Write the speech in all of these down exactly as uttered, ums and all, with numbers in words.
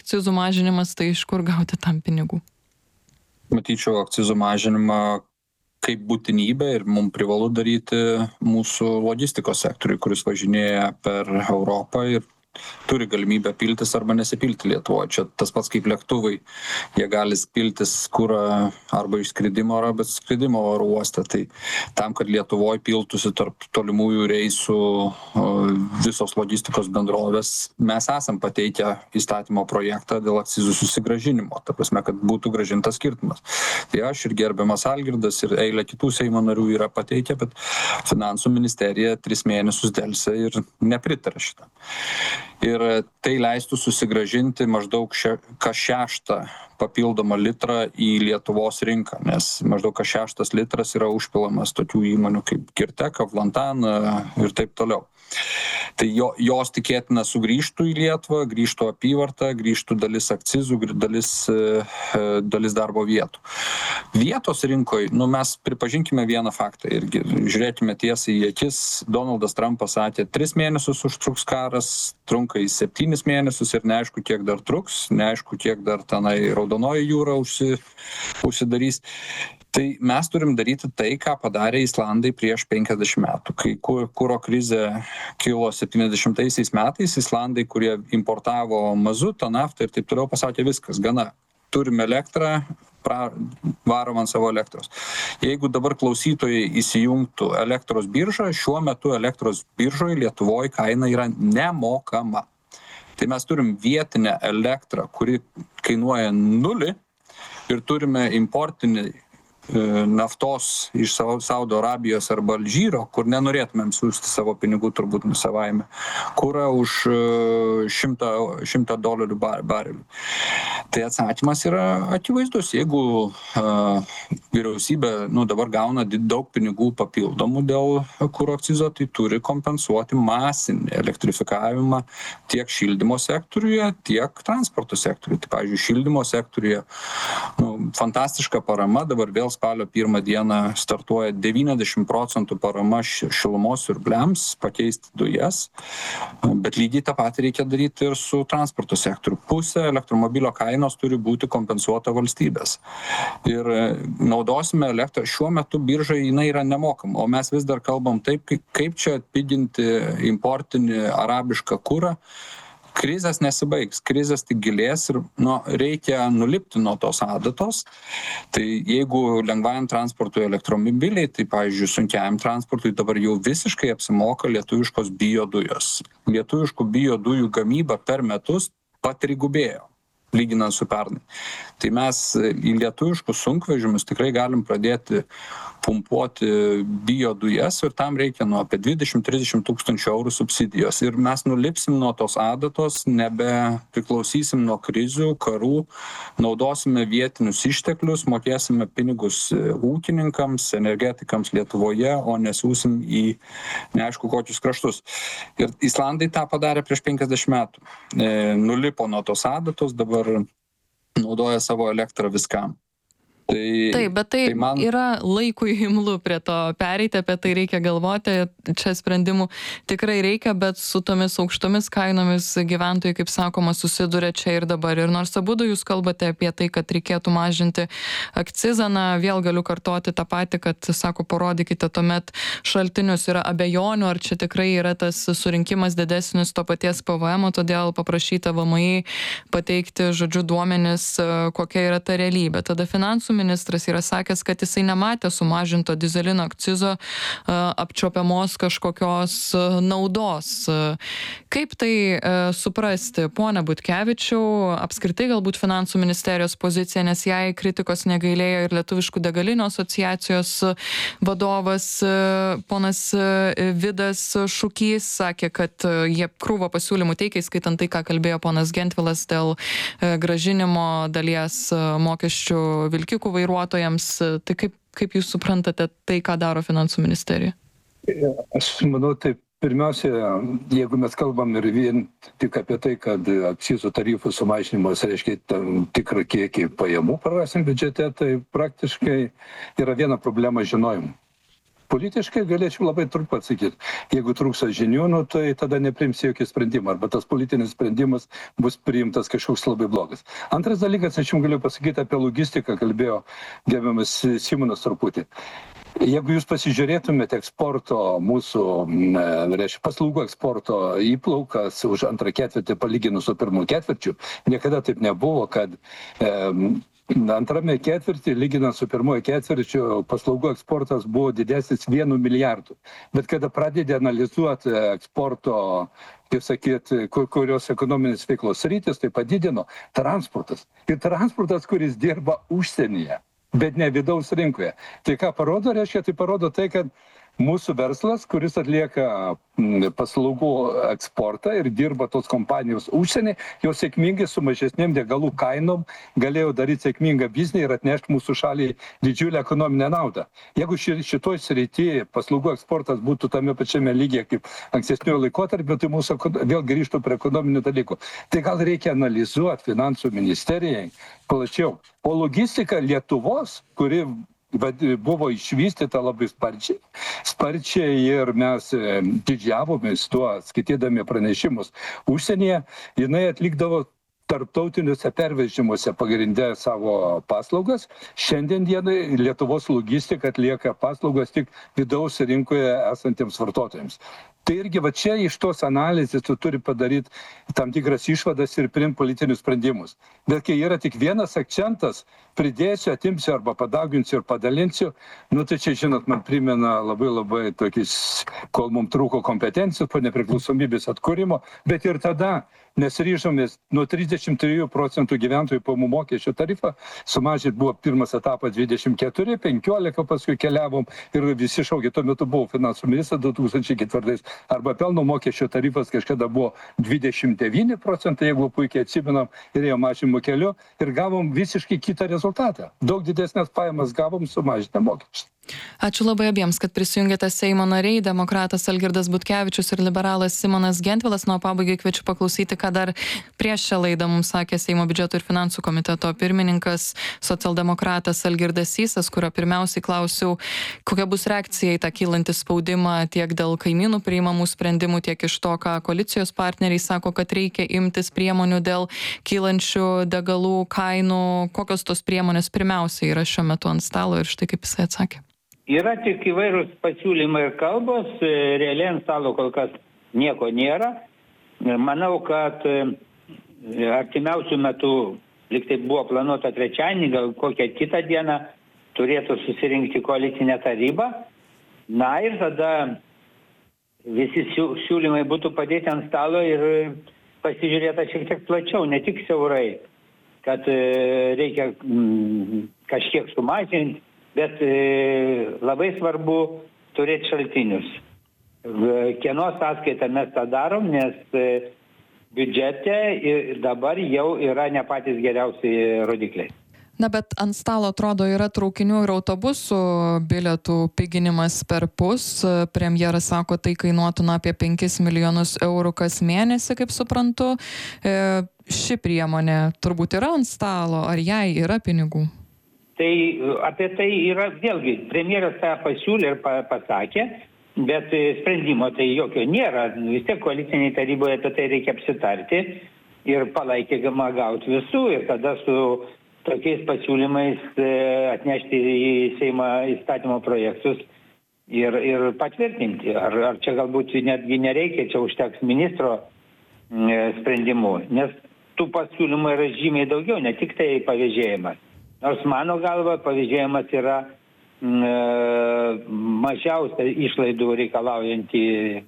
akcizų mažinimas, tai iš kur gauti tam pinigų? Matyčiau akcizų mažinimą kaip būtinybę ir mums privalu daryti mūsų logistikos sektoriui, kuris važinėja per Europą ir turi galimybę piltis arba nesipilti Lietuvoje. Čia tas pats kaip lėktuvai. Jie gali piltis kurą arba iš skridimo arba skridimo oro uoste. Tai tam, kad Lietuvoje piltųsi tarp tolimųjų reisų visos logistikos bendrovės, mes esam pateikę įstatymo projektą dėl akcizų susigrąžinimo. Ta prasme, kad būtų grąžintas skirtumas. Tai aš ir gerbiamas Algirdas ir eilė kitų Seimo narių yra pateikę, bet Finansų ministerija tris mėnesius delsė ir nepritarė šitą. Ir tai leistų susigrąžinti maždaug še, kas šeštą papildomą litrą į Lietuvos rinką, nes maždaug kas šeštas litras yra užpilamas tokių įmonių kaip Girteka, Vlantan ir taip toliau. Tai jo, jos tikėtina sugrįžtų į Lietuvą, grįžtų apyvartą, grįžtų dalis akcizų, dalis, dalis darbo vietų. Vietos rinkoje, nu mes pripažinkime vieną faktą irgi, žiūrėkime tiesiai į akis, Donaldas Trumpas sakė, tris mėnesius užtruks karas, trunka į septynis mėnesius ir neaišku, kiek dar truks, neaišku, kiek dar tenai Raudonoji jūra užsi, užsidarys. Tai mes turim daryti tai, ką padarė Islandai prieš penkiasdešimt metų. Kai kuro krizė kilo septyniasdešimtaisiais metais, Islandai, kurie importavo mazutą, naftą ir taip toliau, pasakė viskas, gana. Turime elektrą, pra, varom ant savo elektros. Jeigu dabar klausytojai įsijungtų elektros biržą, šiuo metu elektros biržoje Lietuvoje kaina yra nemokama. Tai mes turim vietinę elektrą, kuri kainuoja nulį ir turime importinį naftos iš Saudo Arabijos arba Alžyro, kur nenorėtumėm siųsti savo pinigų turbūt savaime, kurą už šimtą dolerių bar, barelių. Tai atsakymas yra akivaizdus. Jeigu uh, vyriausybė nu, dabar gauna daug pinigų papildomų dėl kuro akcizo, tai turi kompensuoti masinį elektrifikavimą tiek šildymo sektoriuje, tiek transporto sektoriuje. Tai, pavyzdžiui, šildymo sektoriuje nu, fantastiška parama, dabar vėl spalio pirmą dieną startuoja devyniasdešimt procentų parama šilumos siurbliams pakeisti dujas, bet lygiai tą patį reikia daryti ir su transporto sektoriu. Pusė elektromobilio kainos turi būti kompensuota valstybės. Ir naudosime elektrą. Šiuo metu biržai jinai yra nemokama, o mes vis dar kalbam taip, kaip čia atpiginti importinį arabišką kurą. Krizės nesibaigs, krizės tik gilės ir nu, reikia nulipti nuo tos adatos. Tai jeigu lengvajam transportui elektromobiliai, tai pavyzdžiui sunkiajam transportui dabar jau visiškai apsimoka lietuviškos biodujos. Lietuviškų biodujų gamyba per metus patrigubėjo, lyginant su pernai. Tai mes į lietuviškus sunkvežimius tikrai galim pradėti pumpuoti biodujas ir tam reikia nuo apie dvidešimt trisdešimt tūkstančių eurų subsidijos. Ir mes nulipsim nuo tos adatos, nebepriklausysim nuo krizių, karų, naudosime vietinius išteklius, mokėsime pinigus ūkininkams, energetikams Lietuvoje, o nesiūsim į neaišku kokius kraštus. Ir Islandai tą padarė prieš penkiasdešimt metų. E, nulipo nuo tos adatos, dabar naudoja savo elektrą viskam. Tai, Taip, bet tai, tai man... yra laikui imlu prie to pereiti, apie tai reikia galvoti, čia sprendimų tikrai reikia, bet su tomis aukštomis kainomis gyventojai, kaip sakoma, susiduria čia ir dabar. Ir nors abudu jūs kalbate apie tai, kad reikėtų mažinti akcizą, na, vėl galiu kartoti tą patį, kad, sako, parodykite tuomet šaltinius, yra abejonių, ar čia tikrai yra tas surinkimas didesnis to paties P V M, todėl paprašyta V M I pateikti, žodžiu, duomenis, kokia yra ta realybė. Tada finansų ministras yra sakęs, kad jisai nematė sumažinto dyzelino akcizo apčiopiamos kažkokios naudos. Kaip tai suprasti, pone Butkevičiau, apskritai galbūt finansų ministerijos pozicija, nes jai kritikos negailėjo ir Lietuviškų degalinių asociacijos vadovas ponas Vidas Šukys sakė, kad jie krūvą pasiūlymų teikia, skaitant tai, ką kalbėjo ponas Gentvilas dėl grąžinimo dalies mokesčių vilkikų vairuotojams. Tai kaip, kaip jūs suprantate tai, ką daro finansų ministerija? Aš manau, taip, pirmiausia, jeigu mes kalbam ir vien tik apie tai, kad akcizų tarifų sumažinimas reiškia tam tikrą kiekį pajamų prarasim biudžete, tai praktiškai yra viena problema žinojimu. Politiškai galėčiau labai trumpai atsakyti. Jeigu trūksta žinių, nu, tai tada nepriims jokį sprendimą, arba tas politinis sprendimas bus priimtas kažkoks labai blogas. Antras dalykas, aš jums galiu pasakyti apie logistiką, kalbėjo gerbiamas Simonas truputį. Jeigu jūs pasižiūrėtumėte eksporto mūsų, reiškia, paslaugų eksporto įplaukas už antrą ketvirtį palyginus su pirmu ketvirčiu, niekada taip nebuvo, kad e, antrame ketvirtį, lyginant su pirmojo ketvirčiu, paslaugų eksportas buvo didesnis vienu milijardu. Bet kada pradėdė analizuoti eksporto, kaip sakyti, kur, kurios ekonominės veiklos sritis, tai padidino transportas. Ir transportas, kuris dirba užsienyje, bet ne vidaus rinkoje. Tai ką parodo, reiškia, tai parodo tai, kad mūsų verslas, kuris atlieka paslaugų eksportą ir dirba tos kompanijos užsienį, jau sėkmingai su mažesnėm degalų kainom galėjo daryti sėkmingą biznį ir atnešti mūsų šaliai didžiulę ekonominę naudą. Jeigu šitoj srityje paslaugų eksportas būtų tame pačiame lygyje kaip ankstesniojo laikotarpio, tai mūsų vėl grįžtų prie ekonominių dalykų. Tai gal reikia analizuoti finansų ministerijai plačiau. O logistika Lietuvos, kuri buvo išvystyta labai sparčiai. Sparčiai ir mes didžiavomės tuo, skaitydami pranešimus užsienyje, jinai atlikdavo tarptautiniuose pervežimuose pagrindę savo paslaugas. Šiandien dienai Lietuvos logistika atlieka paslaugas tik vidaus rinkoje esantiems vartotojams. Tai irgi va čia iš tos analizės tu turi padaryti tam tikras išvadas ir priimti politinius sprendimus. Bet kai yra tik vienas akcentas, pridėsiu, atimsiu arba padauginsiu ir padalinsiu, nu tai čia, žinot, man primena labai labai tokis, kol mums trūko kompetencijos po nepriklausomybės atkūrimo, bet ir tada nes ryžomės nuo trisdešimt trijų procentų gyventojų pajamų mokesčio tarifą sumažinti, buvo pirmas etapas dvidešimt keturi, penkiolika, paskui keliavom ir visi šaukė, tuo metu buvo finansų ministras du tūkstančiai ketvirtais, arba pelno mokesčio tarifas kažkada buvo dvidešimt devyni procentai, jeigu puikiai atsimenam, ir ėjo mažinimo keliu ir gavom visiškai kitą rezultatą. Daug didesnės pajamas gavom sumažinę mokesčius. Ačiū labai abiems, kad prisijungėte Seimo nariai, demokratas Algirdas Butkevičius ir liberalas Simonas Gentvilas. Na, o pabaigai kviečiu paklausyti, ką dar prieš šią laidą mums sakė Seimo biudžeto ir finansų komiteto pirmininkas, socialdemokratas Algirdas Sysas, kurio pirmiausiai klausiau, kokia bus reakcija į tą kylantį spaudimą tiek dėl kaimynų priimamų sprendimų, tiek iš to, ką koalicijos partneriai sako, kad reikia imtis priemonių dėl kylančių degalų kainų. Kokios tos priemonės pirmiausiai yra šiuo metu ant stalo ir štai kaip jisai atsakė. Yra tik įvairūs pasiūlymai ir kalbos, realiai ant stalo kol kas nieko nėra. Manau, kad artimiausių metų, lyg tai buvo planuota trečiadienį, gal kokią kitą dieną turėtų susirinkti koalicinė taryba. Na ir tada visi siūlymai būtų padėti ant stalo ir pasižiūrėta šiek tiek plačiau, ne tik siaurai, kad reikia kažkiek sumažinti, bet labai svarbu turėti šaltinius. Kieno sąskaitą mes tą darom, nes biudžete dabar jau yra ne patys geriausi rodikliai. Na, bet ant stalo atrodo yra traukinių ir autobusų bilietų piginimas per pus. Premjeras sako, tai kainuotų na, apie penkis milijonus eurų kas mėnesį, kaip suprantu. E, ši priemonė turbūt yra ant stalo, ar jai yra pinigų? Tai apie tai yra, vėlgi, premjeras tą pasiūlė ir pasakė, bet sprendimo tai jokio nėra. Vis tiek koaliciniai taryboje apie tai reikia apsitarti ir palaikymą gauti visų ir tada su tokiais pasiūlymais atnešti į Seimą įstatymo projektus ir, ir patvirtinti. Ar, ar čia galbūt netgi nereikia, čia užteks ministro sprendimų, nes tų pasiūlymų yra žymiai daugiau, ne tik tai pavėžėjimas. Nors mano galva pavėžėjimas yra m, mažiausia išlaidų reikalaujantį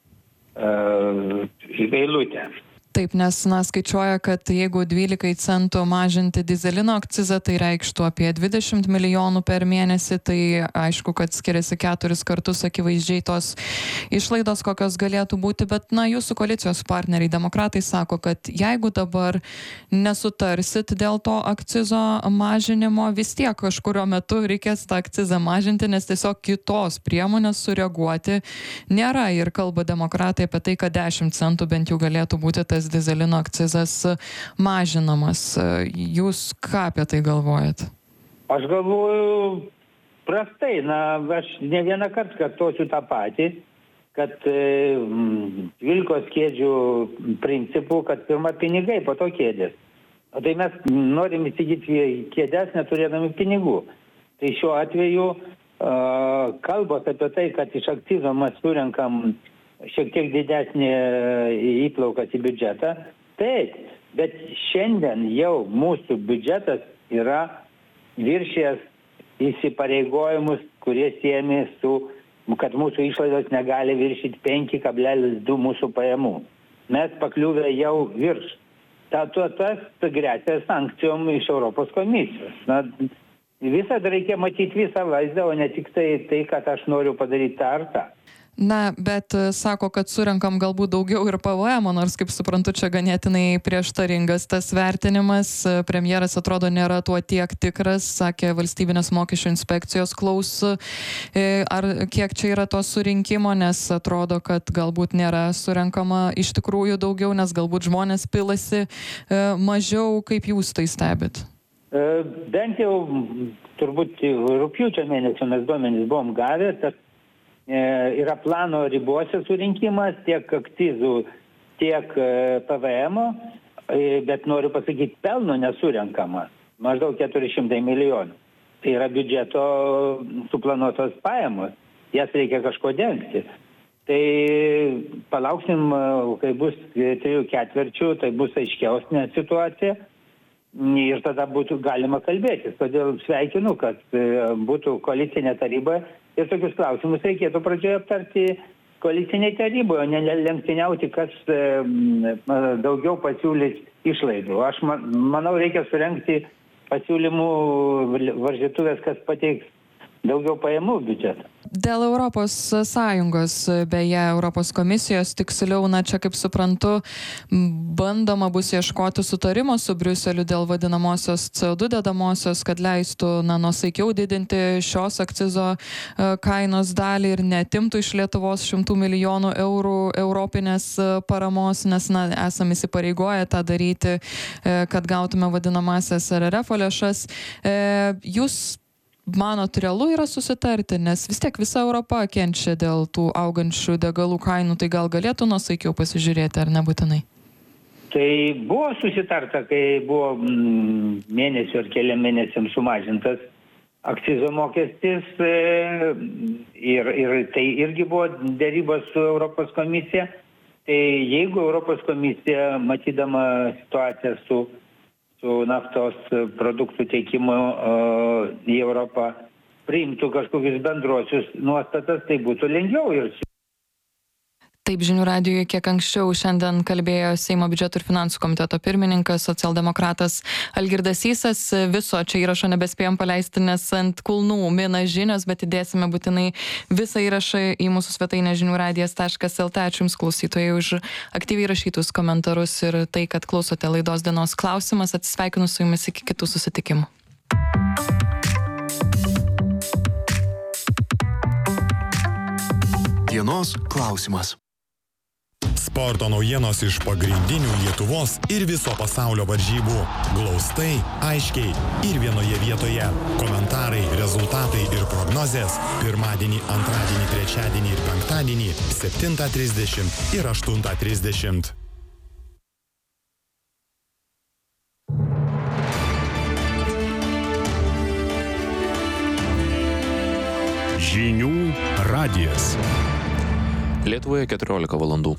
e, eilutę. Taip, nes na, skaičiuoja, kad jeigu dvylika centų mažinti dyzelino akcizą, tai reikštų apie dvidešimt milijonų per mėnesį, tai aišku, kad skiriasi keturis kartus akivaizdžiai tos išlaidos, kokios galėtų būti, bet na, jūsų koalicijos partneriai, demokratai sako, kad jeigu dabar nesutarsit dėl to akcizo mažinimo, vis tiek kažkurio metu reikės tą akcizą mažinti, nes tiesiog kitos priemonės sureaguoti nėra ir kalba demokratai apie tai, kad dešimt centų bent jau galėtų būti tas dyzelino akcizas mažinamas. Jūs ką apie tai galvojat? Aš galvoju, prastai. Na, aš ne vieną kartą kartosiu tą patį, kad dvylikos kėdžių principų, kad pirma pinigai, po to kėdės. O tai mes norim įsigyti kėdės, neturėdami pinigų. Tai šiuo atveju uh, kalbos apie tai, kad iš akcizo mes surenkam šiek tiek didesnį įplaukas į biudžetą. Taip, bet šiandien jau mūsų biudžetas yra viršėjęs įsipareigojimus, kurie siejami su, kad mūsų išlaidos negali viršyti penki kablelis du mūsų pajamų. Mes pakliuvę jau virš. Tato tas gresia sankcijom iš Europos komisijos. Na, visada reikia matyti visą vaizdą, o ne tik tai, tai kad aš noriu padaryti tą ar tą. Na, bet sako, kad surenkam galbūt daugiau ir P V M, nors, kaip suprantu, čia ganėtinai prieštaringas tas vertinimas. Premjeras atrodo nėra tuo tiek tikras, sakė valstybinės mokesčių inspekcijos klaus, ar kiek čia yra to surinkimo, nes atrodo, kad galbūt nėra surenkama iš tikrųjų daugiau, nes galbūt žmonės pilasi mažiau. Kaip jūs tai stebit? Bent jau turbūt rugpjūčio mėnesio mes duomenys buvom gavę, tas yra plano ribose surinkimas tiek akcizų, tiek P V M, bet noriu pasakyti, pelno nesurenkama. Maždaug keturi šimtai milijonų. Tai yra biudžeto suplanuotos pajamos. Jas reikia kažko dengti. Tai palauksim, kai bus trijų ketvirčių, tai bus aiškiausnė situacija. Ir tada būtų galima kalbėtis. Todėl sveikinu, kad būtų koalicinė taryba. Ir tokius klausimus reikėtų pradžioje aptarti koalicinėje taryboje, o ne lenktyniauti, kas daugiau pasiūlys išlaidų. Aš manau, reikia surengti pasiūlymų varžytuvės, kas pateiks daugiau pajamų biudžetą. Dėl Europos Sąjungos, beje, Europos komisijos, tiksliau, na čia, kaip suprantu, bandoma bus ieškoti sutarimo su Briuseliu dėl vadinamosios C O du dedamosios, kad leistų, na, nuosaikiau didinti šios akcizo kainos dalį ir neatimtų iš Lietuvos šimtų milijonų eurų europinės paramos, nes, na, esame įsipareigoję tą daryti, kad gautume vadinamasias R R F lėšas. Jūs manot, realu yra susitarti, nes vis tiek visa Europa kenčia dėl tų augančių degalų kainų, tai gal galėtų nuosaikiau pasižiūrėti, ar nebūtinai? Tai buvo susitarta, kai buvo mėnesio ar keliam mėnesiam sumažintas akcizo mokestis ir, ir tai irgi buvo dėrybos su Europos komisija. Tai jeigu Europos komisija, matydama situaciją su su naftos produktų teikimu į Europą, priimtų kažkokius bendruosius nuostatas, tai būtų lengviau. Ir... Taip, Žinių radijuje kiek anksčiau šiandien kalbėjo Seimo biudžeto ir finansų komiteto pirmininkas, socialdemokratas Algirdas Sysas. Viso čia įrašo nebespėjom paleisti, nes ant kulnų mina žinios, bet įdėsime būtinai visą įrašą į mūsų svetainę žinių radijas taškas el tė. Ačiū Jums, klausytojai, už aktyviai rašytus komentarus ir tai, kad klausote laidos Dienos klausimas. Atsisveikinu su Jumis iki kitų susitikimų. Dienos klausimas. Sporto naujienos iš pagrindinių Lietuvos ir viso pasaulio varžybų. Glaustai, aiškiai ir vienoje vietoje. Komentarai, rezultatai ir prognozės. Pirmadienį, antradienį, trečiadienį ir penktadienį septintą trisdešimt ir aštuntą trisdešimt. Žinių radijas. Lietuvoje keturiolika valandų.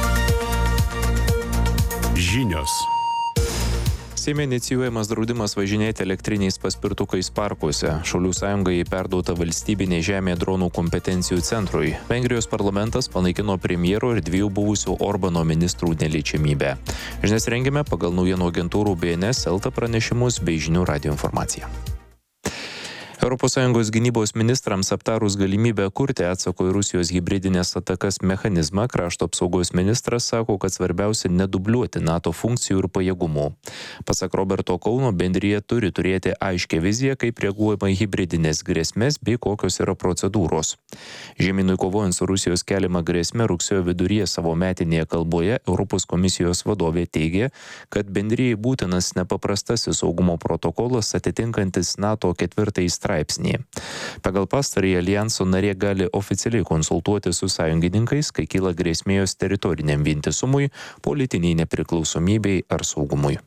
Žinios. Seime inicijuojamas draudimas važinėti elektriniais paspirtukais parkuose. Šaulių sąjungai perduota valstybinė žemė dronų kompetencijų centrui. Vengrijos parlamentas panaikino premjero ir dviejų buvusių Orbano ministrų neliečiamybę. Žinias rengiame pagal naujienų agentūrų B N S, Elta pranešimus bei Žinių radijo informaciją. Europos Sąjungos gynybos ministrams aptarus galimybę kurti atsako į Rusijos hibridinės atakas mechanizmą, krašto apsaugos ministras sako, kad svarbiausia nedubliuoti NATO funkcijų ir pajėgumų. Pasak Roberto Kauno, bendrija turi turėti aiškę viziją, kaip reaguojama į hibridinės grėsmės bei kokios yra procedūros. Žemynui kovojant su Rusijos keliama grėsme rugsėjo viduryje savo metinėje kalboje Europos komisijos vadovė teigė, kad bendrijai būtinas nepaprastasis saugumo protokolas atitinkantis NATO ketvirtąjį straipsnį. straipsnį. Pagal pastarąjį aljanso narė gali oficialiai konsultuoti su sąjungininkais, kai kyla grėsmė jos teritoriniam vientisumui, politiniai nepriklausomybei ar saugumui.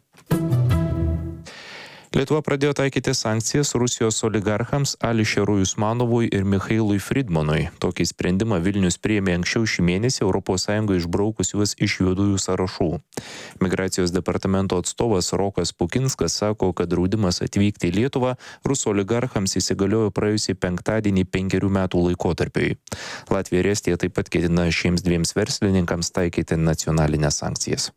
Lietuva pradėjo taikyti sankcijas Rusijos oligarchams Ališerui Usmanovui ir Michailui Friedmanui. Tokį sprendimą Vilnius priėmė anksčiau šį mėnesį Europos Sąjungai išbraukus juos iš juodųjų sąrašų. Migracijos departamento atstovas Rokas Pukinskas sako, kad draudimas atvykti į Lietuvą rusų oligarchams įsigaliojo praėjusį penktadienį penkerių metų laikotarpiui. Latvija ir Estija taip pat ketina šiems dviems verslininkams taikyti nacionalinės sankcijas.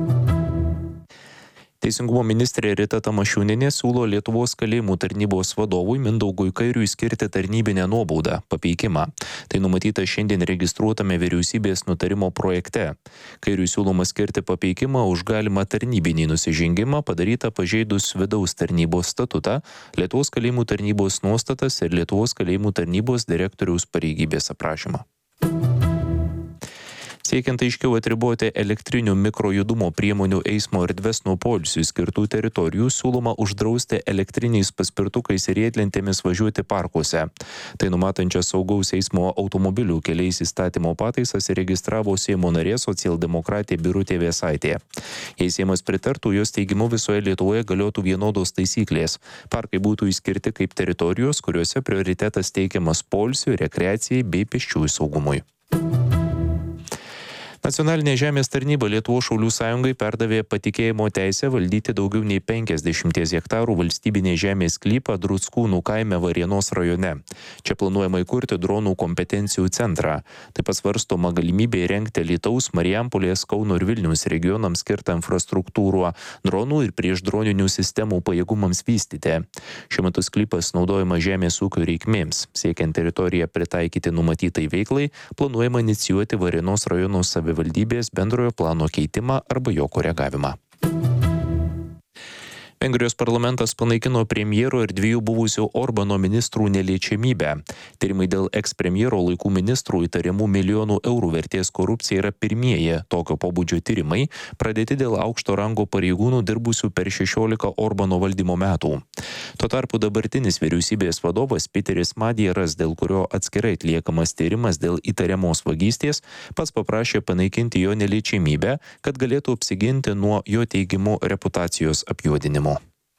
Teisingumo ministrė Rita Tamašunienė siūlo Lietuvos kalėjimų tarnybos vadovui Mindaugui Kairiui skirti tarnybinę nuobaudą – papeikimą. Tai numatyta šiandien registruotame vyriausybės nutarimo projekte. Kairiui siūloma skirti papeikimą už galimą tarnybinį nusižengimą padarytą pažeidus vidaus tarnybos statutą, Lietuvos kalėjimų tarnybos nuostatas ir Lietuvos kalėjimų tarnybos direktoriaus pareigybės aprašymą. Siekiant aiškiau atriboti elektrinių mikrojudumo priemonių eismo erdves nuo poilsiui skirtų teritorijų, siūloma uždrausti elektriniais paspirtukais ir riedlentėmis važiuoti parkuose. Tai numatančias saugaus eismo automobilių keliais įstatymo pataisas įregistravo Seimo narė socialdemokratė Birutė Vėsaitė. Jei Seimas pritartų, jos teigimu visoje Lietuvoje galiotų vienodos taisyklės. Parkai būtų išskirti kaip teritorijos, kuriuose prioritetas teikiamas poilsiui, rekreacijai bei pėsčiųjų saugumui. Nacionalinė žemės tarnyba Lietuvos šaulių sąjungai perdavė patikėjimo teisę valdyti daugiau nei penkiasdešimties hektarų valstybinės žemės sklypą Druckūnų kaime Varėnos rajone. Čia planuojama įkurti dronų kompetencijų centrą. Taip pat svarstoma galimybė įrengti Alytaus, Marijampolės, Kauno ir Vilniaus regionams skirtą infrastruktūrą, dronų ir priešdroninių sistemų pajėgumams vystyti. Šiuo metu sklypas naudojamas žemės ūkio reikmėms. Siekiant teritoriją pritaikyti numatytai veiklai, planuojama inicijuoti Varėnos rajono savivaldybės valdybės bendrojo plano keitimą arba jo koregavimą. Vengrijos parlamentas panaikino premjero ir dviejų buvusių Orbano ministrų neliečiamybę. Tyrimai dėl ekspremjero laikų ministrų įtariamų milijonų eurų vertės korupcija yra pirmieji tokio pobūdžio tyrimai, pradėti dėl aukšto rango pareigūnų dirbusių per šešiolika Orbano valdymo metų. Tuo tarpu dabartinis vyriausybės vadovas Piteris Madieras, dėl kurio atskirai atliekamas tyrimas dėl įtariamos vagystės, pats paprašė panaikinti jo neliečiamybę, kad galėtų apsiginti nuo jo teigimu reputacijos apjuodinimo.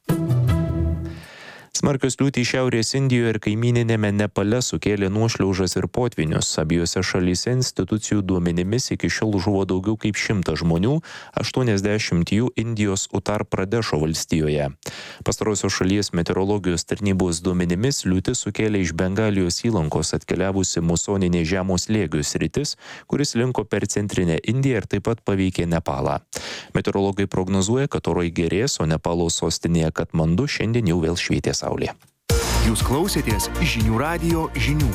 Smarkios liūtys Šiaurės Indijoje ir kaimyninėme Nepale sukėlė nuošliaužas ir potvinius. Abiejose šalyse institucijų duomenimis iki šiol žuvo daugiau kaip šimtas žmonių, aštuoniasdešimt jų Indijos Utar Pradešo valstijoje. Pastarosios šalies meteorologijos tarnybos duomenimis liūtis sukėlė iš Bengalijos įlankos atkeliavusi musoninė žemo slėgio sritis, kuris linko per centrinę Indiją ir taip pat paveikė Nepalą. Meteorologai prognozuoja, kad orai gerės, o Nepalo sostinėje Katmandu šiandien jau vėl švietė saulė. Jūs klausėtės Žinių radijo žinių.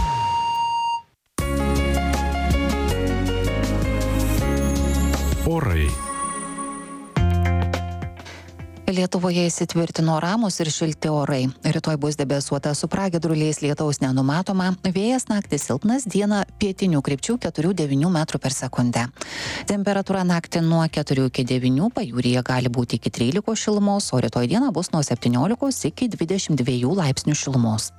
Orai. Lietuvoje įsitvirtino ramūs ir šilti orai. Rytoj bus debesuota su pragiedruliais, lietaus nenumatoma, vėjas naktį silpnas, dieną pietinių krypčių keturi devyni metrų per sekundę. Temperatūra naktį nuo keturių iki devynių, pajūryje gali būti iki trylikos šilumos, o rytoj dieną bus nuo septyniolikos iki dvidešimt dviejų laipsnių šilumos.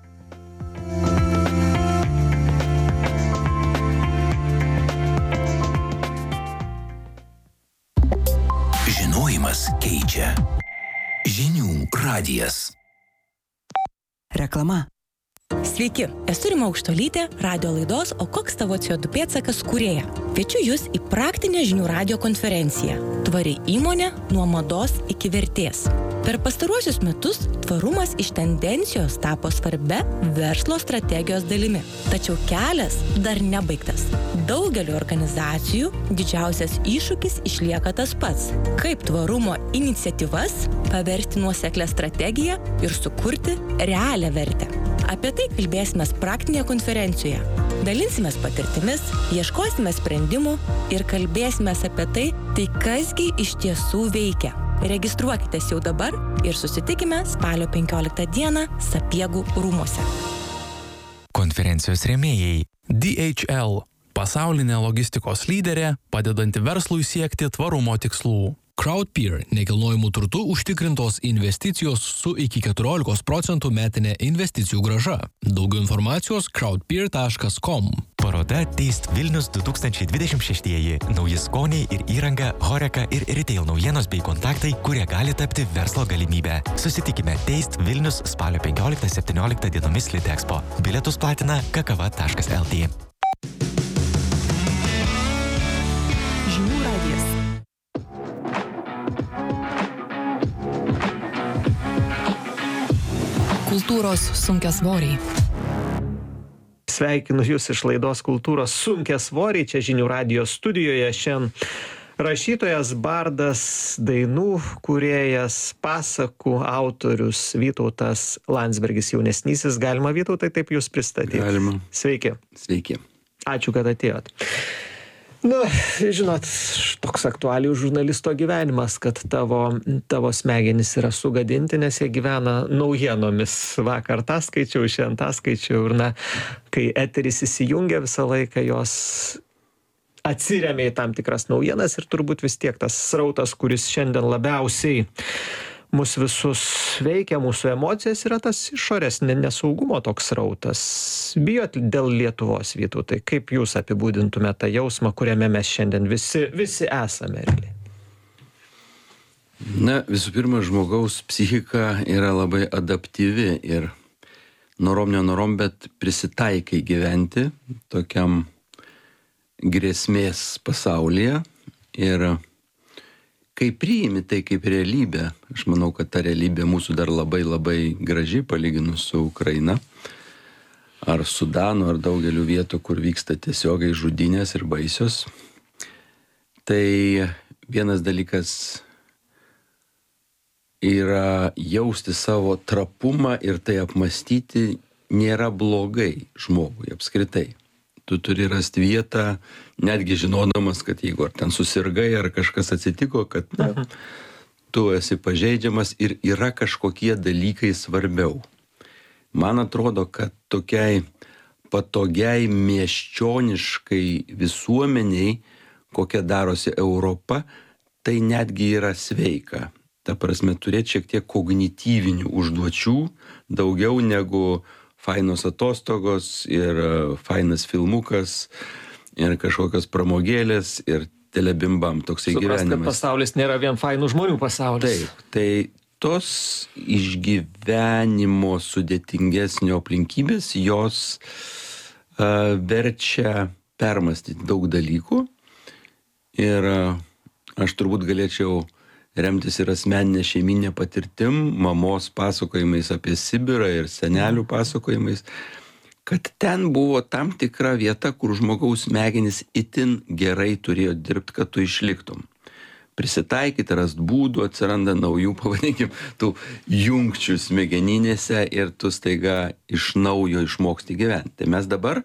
Žinojimas keičia. Žinių radijas. Reklama. Sveiki, esu Rima Aukštuolytė, radio laidos O koks tavo C O du pėdsakas kūrėja. Kviečiu jūs į praktinę žinių radijo konferenciją. Tvari įmonė nuo mados iki vertės. Per pastaruosius metus tvarumas iš tendencijos tapo svarbia verslo strategijos dalimi. Tačiau kelias dar nebaigtas. Daugeliu organizacijų didžiausias iššūkis išlieka tas pats. Kaip tvarumo iniciatyvas paversti nuoseklią strategiją ir sukurti realią vertę. Apie tai kalbėsime praktinėje konferencijoje. Dalinsimės patirtimis, ieškosime sprendimų ir kalbėsime apie tai, tai kasgi iš tiesų veikia. Registruokitės jau dabar ir susitikime spalio penkioliktą dieną Sapiegų rūmuose. Konferencijos rėmėjai D H L – pasaulinė logistikos lyderė, padedanti verslui siekti tvarumo tikslų. CrowdPeer – nekilnojamų turtų užtikrintos investicijos su iki keturiolikos procentų metinė investicijų grąža. Daugiau informacijos crowdpeer taškas com. Paroda Taste Vilnius du tūkstančiai dvidešimt šeštieji. Nauji skoniai ir įranga, Horeca ir retail naujienos bei kontaktai, kurie gali tapti verslo galimybę. Susitikime Taste Vilnius spalio penkioliktą septynioliktą dienomis Litexpo. Bilietus platina kakava taškas lt. Žinių radijas. Kultūros sunkiasvoriai. Sveikinu Jūs iš laidos Kultūros sunkiasvoriai, čia Žinių radijo studijoje. Šiandien rašytojas, bardas, dainų kūrėjas, pasakų autorius Vytautas Landsbergis jaunesnysis. Galima, Vytautai, taip Jūs pristatyti? Galima. Sveiki. Sveiki. Ačiū, kad atėjot. Nu, žinot, toks aktualijų žurnalisto gyvenimas, kad tavo, tavo smegenys yra sugadinti, nes jie gyvena naujienomis. Vakar tą skaičiau, šiandien tą skaičiau ir, na, kai eteris įsijungia visą laiką, jos atsiremia į tam tikras naujienas ir turbūt vis tiek tas srautas, kuris šiandien labiausiai mus visus veikia, mūsų emocijas, yra tas išorės nesaugumo toks srautas. Bijot dėl Lietuvos, Vytautai, kaip jūs apibūdintumėte tą jausmą, kuriame mes šiandien visi, visi esame? Na, visų pirma, žmogaus psichika yra labai adaptyvi ir norom nenorom, bet prisitaikai gyventi tokiam grėsmės pasaulyje ir kai priimi tai kaip realybė, aš manau, kad ta realybė mūsų dar labai labai graži palyginus su Ukraina, ar Sudanu, ar daugeliu vietų, kur vyksta tiesiogiai žudynės ir baisios, tai vienas dalykas yra jausti savo trapumą ir tai apmąstyti nėra blogai žmogui apskritai. Tu turi rasti vietą, netgi žinodamas, kad jeigu ar ten susirgai, ar kažkas atsitiko, kad na, tu esi pažeidžiamas ir yra kažkokie dalykai svarbiau. Man atrodo, kad tokiai patogiai miesčioniškai visuomeniai, kokia darosi Europa, tai netgi yra sveika. Ta prasme, turėti šiek tiek kognityvinių užduočių, daugiau negu fainos atostogos ir fainas filmukas ir kažkokios pramogėlės ir telebimbam toksai Suprast, gyvenimas. Kad pasaulis nėra vien fainų žmonių pasaulis. Taip, tai tos išgyvenimo sudėtingesnio aplinkybės, jos uh, verčia permastyti daug dalykų ir uh, aš turbūt galėčiau remtis ir asmeninė šeiminė patirtim, mamos pasakojimais apie Sibirą ir senelių pasakojimais, kad ten buvo tam tikra vieta, kur žmogaus smegenys itin gerai turėjo dirbti, kad tu išliktum. Prisitaikyti, rast būdų, atsiranda naujų, pavadinkim, tų jungčių smegeninėse ir tu staiga iš naujo išmoksti gyventi. Tai mes dabar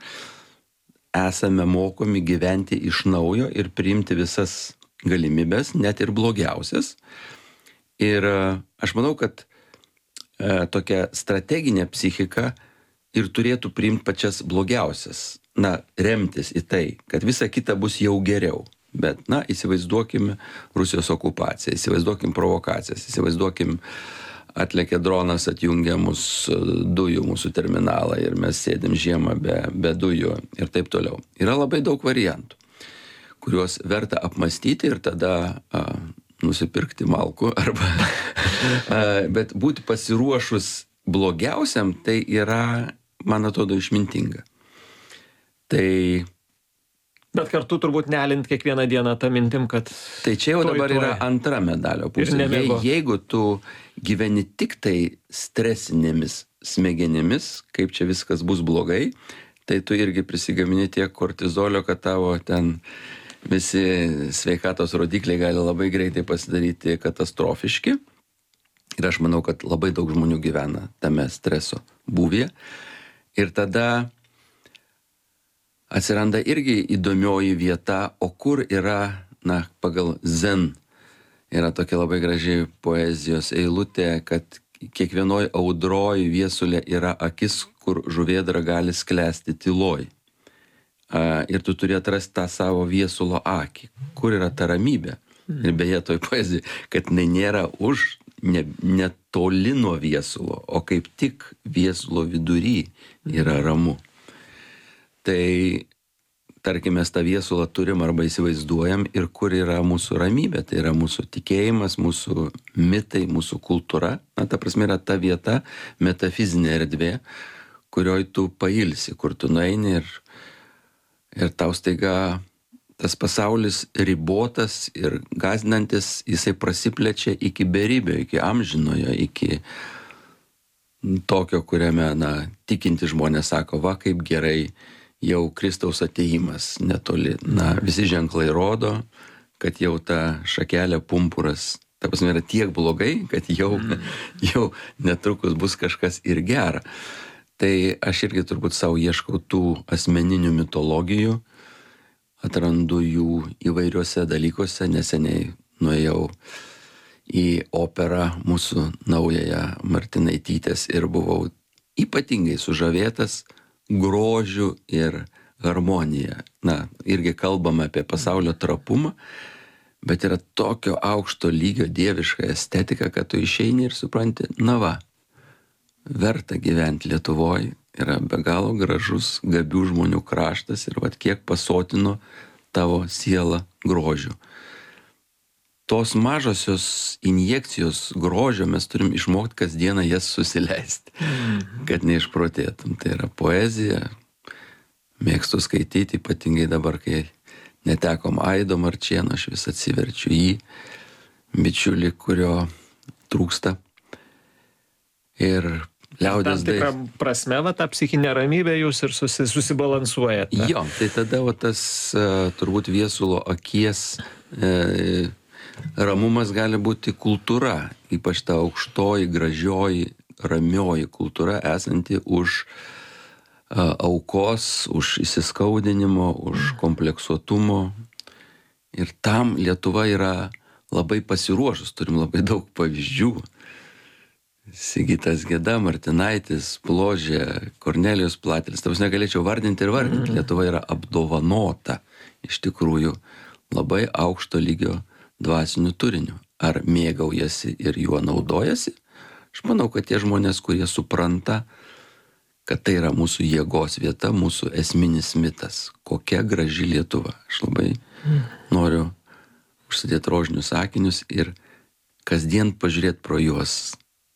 esame mokomi gyventi iš naujo ir priimti visas galimybės, net ir blogiausias. Ir aš manau, kad e, tokia strateginė psichika ir turėtų priimti pačias blogiausias. Na, remtis į tai, kad visa kita bus jau geriau. Bet, na, įsivaizduokim Rusijos okupaciją, įsivaizduokim provokacijas, įsivaizduokim atlėkė dronas, atjungia mūsų dujų, mūsų terminalą ir mes sėdim žiemą be, be dujų ir taip toliau. Yra labai daug variantų, kuriuos verta apmastyti ir tada a, nusipirkti malkų arba, a, bet būti pasiruošus blogiausiam, tai yra, man atrodo, išmintinga. Tai Bet kartu turbūt nelint kiekvieną dieną tą mintim, kad... Tai čia jau dabar yra antra medalio pusė. Je, jeigu tu gyveni tik tai stresinėmis smegenimis, kaip čia viskas bus blogai, tai tu irgi prisigamini tiek kortizolio, kad tavo ten visi sveikatos rodikliai gali labai greitai pasidaryti katastrofiški. Ir aš manau, kad labai daug žmonių gyvena tame streso būvyje. Ir tada atsiranda irgi įdomioji vieta, o kur yra, na, pagal Zen, yra tokia labai graži poezijos eilutė, kad kiekvienoj audroj viesulė yra akis, kur žuvėdra gali sklęsti tyloj. Ir tu turi atrasti tą savo viesulo akį. Kur yra ta ramybė? Ir beje, toj poezijai, kad jinai nėra už, ne, netoli nuo viesulo, o kaip tik viesulo vidury yra ramu. Tai, tarkim, mes tą viesulą turim arba įsivaizduojam ir kur yra mūsų ramybė, tai yra mūsų tikėjimas, mūsų mitai, mūsų kultūra. Na, ta prasme, yra ta vieta, metafizinė erdvė, kurioj tu pailsi, kur tu nueini ir, ir tau staiga tas pasaulis ribotas ir gąsdinantis, jisai prasiplečia iki beribio, iki amžinojo, iki tokio, kuriame, na, tikinti žmonės sako, va, kaip gerai jau Kristaus atėjimas netoli. Na, visi ženklai rodo, kad jau ta šakelė pumpuras, ta prasme, yra tiek blogai, kad jau, jau netrukus bus kažkas ir gera. Tai aš irgi turbūt savo ieškau tų asmeninių mitologijų, atrandu jų įvairiuose dalykuose. Neseniai nuėjau į operą mūsų naująją Martinaitytės ir buvau ypatingai sužavėtas grožiu ir harmonija. Na, irgi kalbame apie pasaulio trapumą, bet yra tokio aukšto lygio dieviška estetika, kad tu išeini ir supranti, na va, verta gyventi Lietuvoje, yra be galo gražus, gabių žmonių kraštas ir vat kiek pasotino tavo sielą grožiu. Tos mažosios injekcijos grožio mes turim išmokti kasdieną jas susileisti, kad neišprotėtum. Tai yra poezija, mėgstu skaityti, ypatingai dabar, kai netekom Aido Marčėno, aš vis atsiverčiu jį, bičiulį, kurio trūksta. Ir liaudės tam tikrą prasme, va, tą psichinę ramybę jūs ir susi, susibalansuojat. Ne? Jo, tai tada va, tas uh, turbūt viesulo akies uh, ramumas gali būti kultūra, ypač ta aukštoji, gražioji, ramioji kultūra esanti už uh, aukos, už įsiskaudinimo, už kompleksuotumo. Ir tam Lietuva yra labai pasiruošus, turim labai daug pavyzdžių. Sigitas Geda, Martinaitis, Bložė, Kornelijus Platelis. Tavas negalėčiau vardinti ir vardinti. Lietuva yra apdovanota iš tikrųjų labai aukšto lygio dvasiniu turiniu. Ar mėgaujasi ir juo naudojasi? Aš manau, kad tie žmonės, kurie supranta, kad tai yra mūsų jėgos vieta, mūsų esminis mitas. Kokia graži Lietuva. Aš labai noriu užsidėti rožinius akinius ir kasdien pažiūrėti pro juos.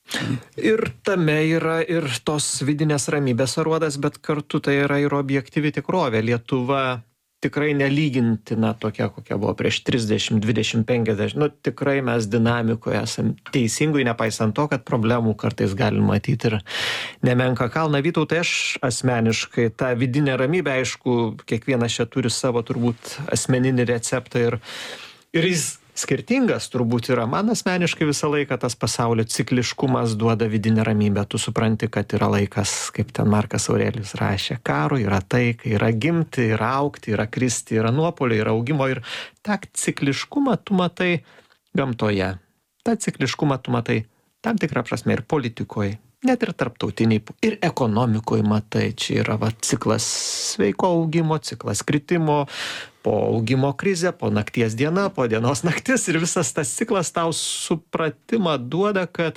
Ir tame yra ir tos vidinės ramybės aruodas, bet kartu tai yra ir objektyvi tikrovė. Lietuva tikrai nelygintina tokia, kokia buvo prieš trisdešimt, dvidešimt, penkiasdešimt. Nu, tikrai mes dinamikoje esam teisingai, nepaisant to, kad problemų kartais galim matyti ir nemenka kalną. Vytautai, aš asmeniškai tą vidinę ramybę, aišku, kiekvienas čia turi savo turbūt asmeninį receptą ir, ir jis skirtingas turbūt yra. Man asmeniškai visą laiką tas pasaulio cikliškumas duoda vidinę ramybę. Tu supranti, kad yra laikas, kaip ten Markas Aurelijus rašė, karo, yra taikai, yra gimti, yra augti, yra kristi, yra nuopolio, yra augimo. Ir tą cikliškumą tu matai gamtoje. tą cikliškumą tu matai tam tikrą prasme ir politikoje, net ir tarptautiniai, ir ekonomikoje matai. Čia yra va, ciklas sveiko augimo, ciklas kritimo, po augimo krizė, po nakties diena, po dienos naktis, ir visas tas ciklas tau supratimą duoda, kad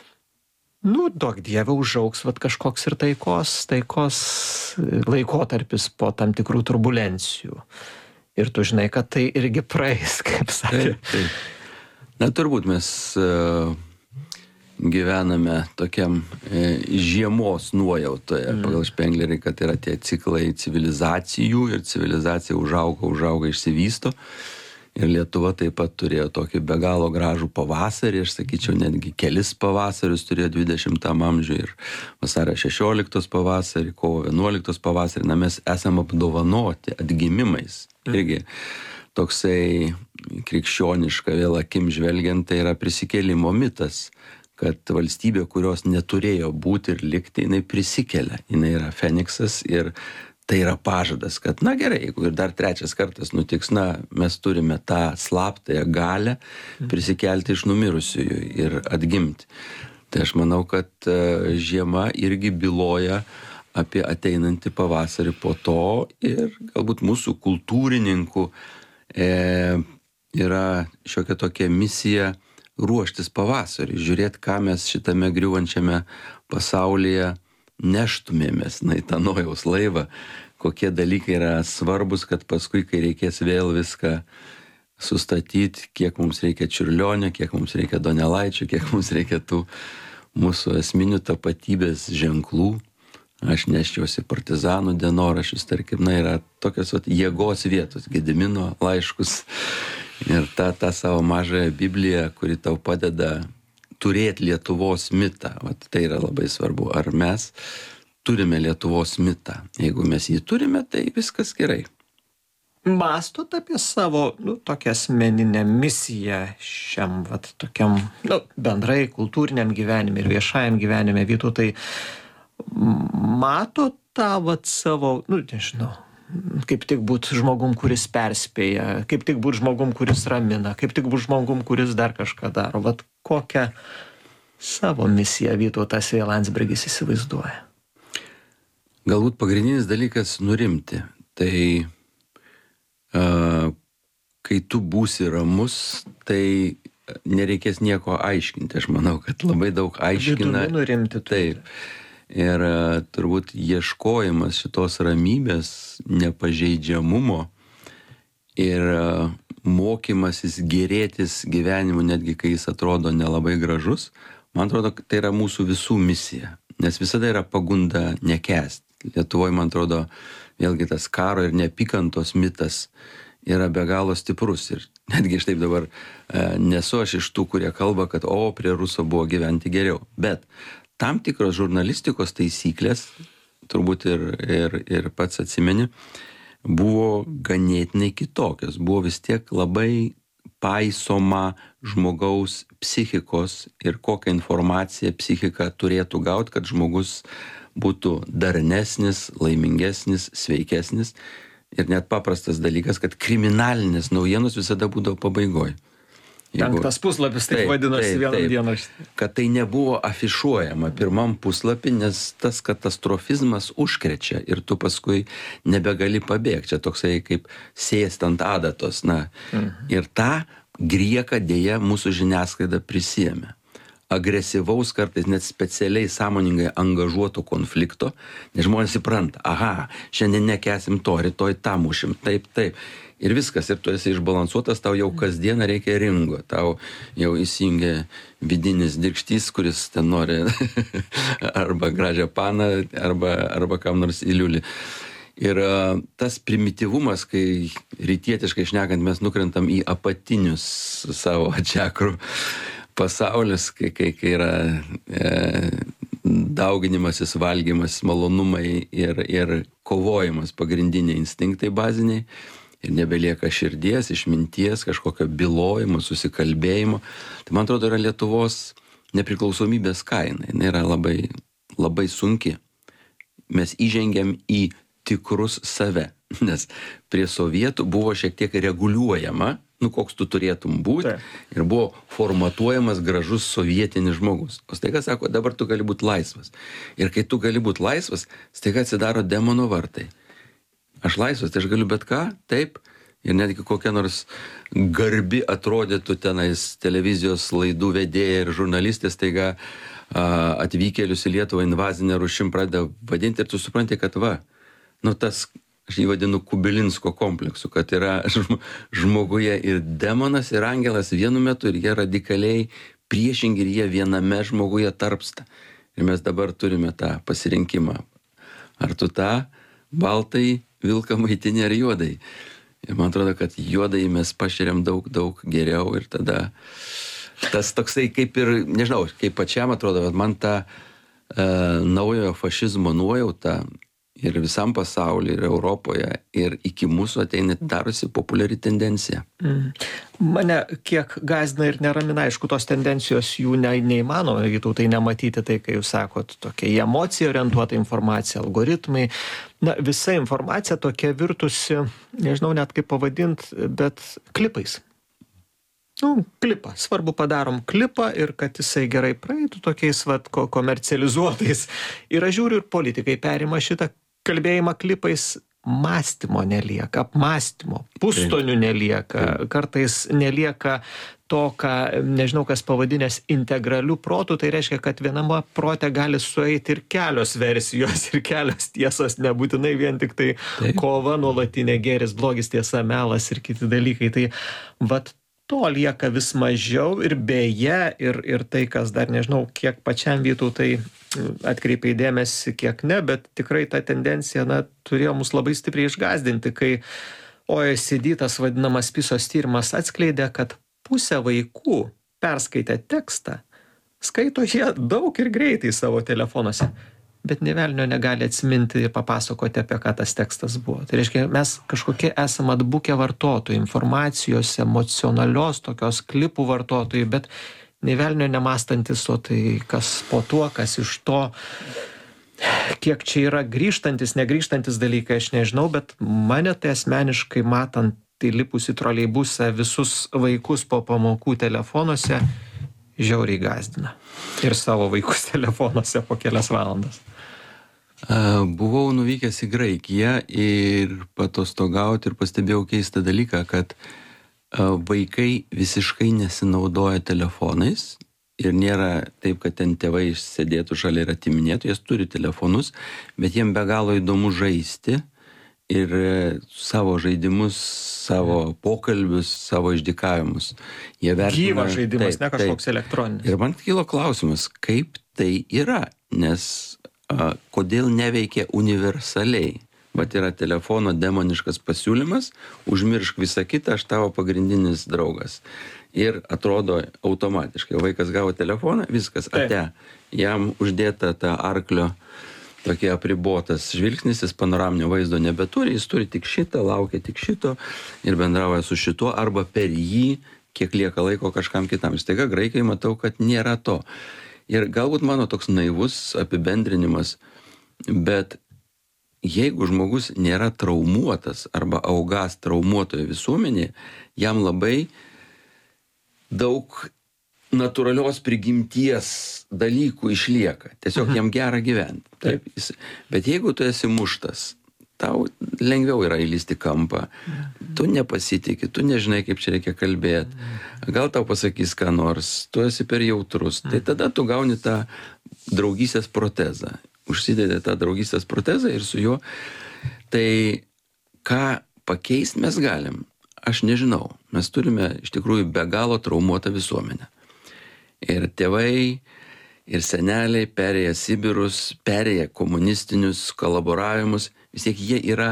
nu, duok Dieve, užaugs vat, kažkoks ir taikos, taikos laikotarpis po tam tikrų turbulencijų. Ir tu žinai, kad tai irgi praeis, kaip sakė. Taip, taip. Na, turbūt mes uh, gyvename tokiam uh, žiemos nuojautoje, mm. pagal Špenglerį, kad yra tie ciklai civilizacijų ir civilizacija užauga, užauga, išsivysto. Ir Lietuva taip pat turėjo tokį be galo gražų pavasarį, aš sakyčiau, netgi kelis pavasarius turėjo dvidešimtam amžiui, ir vasario šešioliktos pavasarį, kovo vienuoliktos pavasarį. Na, mes esame apdovanoti atgimimais. Irgi toksai krikščioniška vėl akim žvelgiant, tai yra prisikėlimo mitas, kad valstybė, kurios neturėjo būti ir likti, jinai prisikelia. Jinai yra Feniksas ir tai yra pažadas, kad, na gerai, jeigu ir dar trečias kartas nutiks, na, mes turime tą slaptąją galę prisikelti iš numirusiųjų ir atgimti. Tai aš manau, kad žiema irgi byloja apie ateinantį pavasarį po to, ir galbūt mūsų kultūrininkų e, yra šiokia tokia misija ruoštis pavasarį, žiūrėti, ką mes šitame griūvančiame pasaulyje neštumėmės, na, į tą Nojaus laivą, kokie dalykai yra svarbus, kad paskui, kai reikės vėl viską sustatyti, kiek mums reikia Čiurlionio, kiek mums reikia Donelaičio, kiek mums reikia tų mūsų esminių tapatybės ženklų. Aš nešiausi partizanų dienoraščius, tarkim, na, yra tokios vat, jėgos vietos, Gedimino laiškus ir tą, tą savo mažąją Bibliją, kuri tau padeda turėti Lietuvos mitą. Vat, tai yra labai svarbu. Ar mes turime Lietuvos mitą? Jeigu mes jį turime, tai viskas gerai. Mąstot apie savo, nu, tokią asmeninę misiją šiam, vat, tokiam, nu, bendrai kultūriniam gyvenime ir viešajam gyvenime, Vytautai, mato tą, vat, savo, nu, nežinau, kaip tik būt žmogum, kuris perspėja, kaip tik būt žmogum, kuris ramina, kaip tik būt žmogum, kuris dar kažką daro. Vat kokią savo misiją Vytautas V. Landsbergis įsivaizduoja? Galbūt pagrindinis dalykas nurimti. Tai uh, kai tu būsi ramus, tai nereikės nieko aiškinti. Aš manau, kad labai daug aiškina. Vidumi nurimti. Taip. Ir uh, turbūt ieškojimas šitos ramybės, nepažeidžiamumo ir uh, mokymasis gerėtis gyvenimu, netgi kai jis atrodo nelabai gražus, man atrodo, kad tai yra mūsų visų misija. Nes visada yra pagunda nekęsti. Lietuvoje, man atrodo, vėlgi tas karo ir neapykantos mitas yra be galo stiprus. Ir netgi aš taip dabar uh, nesu aš iš tų, kurie kalba, kad o, prie Ruso buvo gyventi geriau. Bet tam tikros žurnalistikos taisyklės, turbūt ir, ir, ir pats atsimeni, buvo ganėtinai kitokios. Buvo vis tiek labai paisoma žmogaus psichikos ir kokią informaciją psichika turėtų gauti, kad žmogus būtų darnesnis, laimingesnis, sveikesnis. Ir net paprastas dalykas, kad kriminalinės naujienos visada būdavo pabaigoje. Penktas puslapis, taip, taip vadinosi vieną dieną. Kad tai nebuvo afišuojama pirmam puslapį, nes tas katastrofizmas užkrečia ir tu paskui nebegali pabėgti. Čia toksai kaip sėst ant adatos. Na. Mhm. Ir tą grieką dėja mūsų žiniasklaida prisėmė. Agresyvaus, kartais net specialiai sąmoningai angažuoto konflikto, nes žmonės įpranta, aha, šiandien nekesim to, rytoj tą mušim, taip, taip. Ir viskas, ir tu esi išbalansuotas, tau jau kasdieną reikia ringo, tau jau įsijungia vidinis dirkštys, kuris ten nori arba gražią paną, arba, arba kam nors įliulį. Ir uh, tas primityvumas, kai rytietiškai šnekant mes nukrentam į apatinius savo čakrų pasaulis, kai, kai, kai yra e, dauginimasis, valgymas, malonumai ir, ir kovojimas, pagrindiniai instinktai baziniai. Ir nebelieka širdies, išminties, kažkokio bylojimo, susikalbėjimo. Tai man atrodo yra Lietuvos nepriklausomybės kaina. Jis yra labai, labai sunki. Mes įžengiam į tikrus save. Nes prie sovietų buvo šiek tiek reguliuojama, nu koks tu turėtum būti, ir buvo formatuojamas gražus sovietinis žmogus. O staiga sako, dabar tu gali būti laisvas. Ir kai tu gali būti laisvas, staiga atsidaro demono vartai. Aš laisvas, tai aš galiu bet ką, taip, ir netgi kokia nors garbi atrodytų tenais televizijos laidų vedėja ir žurnalistė staiga a, atvykėlius į Lietuvą invazinę rūšim pradeda vadinti, ir tu supranti, kad va, nu tas, aš jį vadinu Kubilinsko kompleksu, kad yra žmoguje ir demonas, ir angelas vienu metu, ir jie radikaliai priešingi, ir jie viename žmoguje tarpsta. Ir mes dabar turime tą pasirinkimą. Ar tu tą baltai vilką maitinį ar juodai? Ir man atrodo, kad juodai mes pašeriam daug, daug geriau, ir tada tas toksai kaip ir, nežinau, kaip pačiam atrodo, bet man ta uh, naujojo fašizmo nuojauta ir visam pasaulyje, ir Europoje, ir iki mūsų ateina darosi populiari tendencija. Mm. Mane kiek gąsdina ir neramina, aišku, tos tendencijos jų ne, neįmanoma, Vytautai, nematyti tai, kai jūs sakot, tokia į emociją orientuota informacija, algoritmai. Na, visa informacija tokia virtusi, nežinau net kaip pavadint, bet klipais. Nu, klipą. Svarbu padarom klipą ir kad jisai gerai praeitų tokiais vat komercializuotais. Ir aš žiūriu, ir politikai perima šitą kalbėjimą klipais. mąstymo nelieka, apmąstymo, pustonių nelieka, kartais nelieka to, ką, nežinau, kas pavadinęs integraliu protu, tai reiškia, kad viename prote gali sueiti ir kelios versijos, ir kelios tiesos, nebūtinai vien tik tai Taip. kova nuolatinė, gėris, blogis, tiesa, melas ir kiti dalykai. Tai vat to lieka vis mažiau ir beje, ir, ir tai, kas dar nežinau, kiek pačiam Vytautai atkreipė dėmesį, kiek ne, bet tikrai ta tendencija, na, turėjo mus labai stipriai išgąsdinti, kai O E C D tas vadinamas PISOS tyrimas atskleidė, kad pusė vaikų perskaitę tekstą, skaito jie daug ir greitai savo telefonuose, bet nė velnio negali atsiminti ir papasakoti, apie ką tas tekstas buvo. Tai reiškia, mes kažkokie esame atbukę vartotojai, informacijos, emocionalios, tokios klipų vartotojai, bet nė velnio nemąstantis, o tai kas po tuo, kas iš to, kiek čia yra grįžtantis, negrįžtantis dalykai, aš nežinau, bet mane tai asmeniškai matant įlipus į troleibusą visus vaikus po pamokų telefonuose žiauriai gąsdina. Ir savo vaikus telefonuose po kelias valandas. Buvau nuvykęs į Graikiją ir patostogauti ir pastebėjau keistą dalyką, kad vaikai visiškai nesinaudoja telefonais ir nėra taip, kad ten tėvai sėdėtų šalia ir atiminėtų, jie turi telefonus, bet jiem be galo įdomu žaisti ir savo žaidimus, savo pokalbius, savo išdykavimus. Jie vertina, gyvas žaidimas, taip, ne kažkoks elektroninis. Ir man kilo klausimas, kaip tai yra, nes a, kodėl neveikia universaliai. Vat yra telefono demoniškas pasiūlymas, užmiršk visą kitą, aš tavo pagrindinis draugas. Ir atrodo automatiškai, vaikas gavo telefoną, viskas, ate, jam uždėta ta arklio tokie apribotas žvilgsnis, jis panoraminio vaizdo nebeturi, jis turi tik šitą, laukia tik šito ir bendrauja su šituo, arba per jį, kiek lieka laiko kažkam kitam. Staiga Graikai matau, kad nėra to. Ir galbūt mano toks naivus apibendrinimas, bet jeigu žmogus nėra traumuotas arba augas traumuotoje visuomenėje, jam labai daug natūralios prigimties dalykų išlieka. Tiesiog jam gera gyventi. Taip. Jis, bet jeigu tu esi muštas, tau lengviau yra įlysti kampą, tu nepasitikė, tu nežinai, kaip čia reikia kalbėti, gal tau pasakys ką nors, tu esi per jautrus, tai tada tu gauni tą draugystės protezą. Užsidedi tą draugystės protezą ir su juo. Tai ką pakeisti mes galim? Aš nežinau. Mes turime iš tikrųjų be galo traumuotą visuomenę. Ir tėvai, ir seneliai perėję Sibirus, perėję komunistinius kolaboravimus, vis tiek jie yra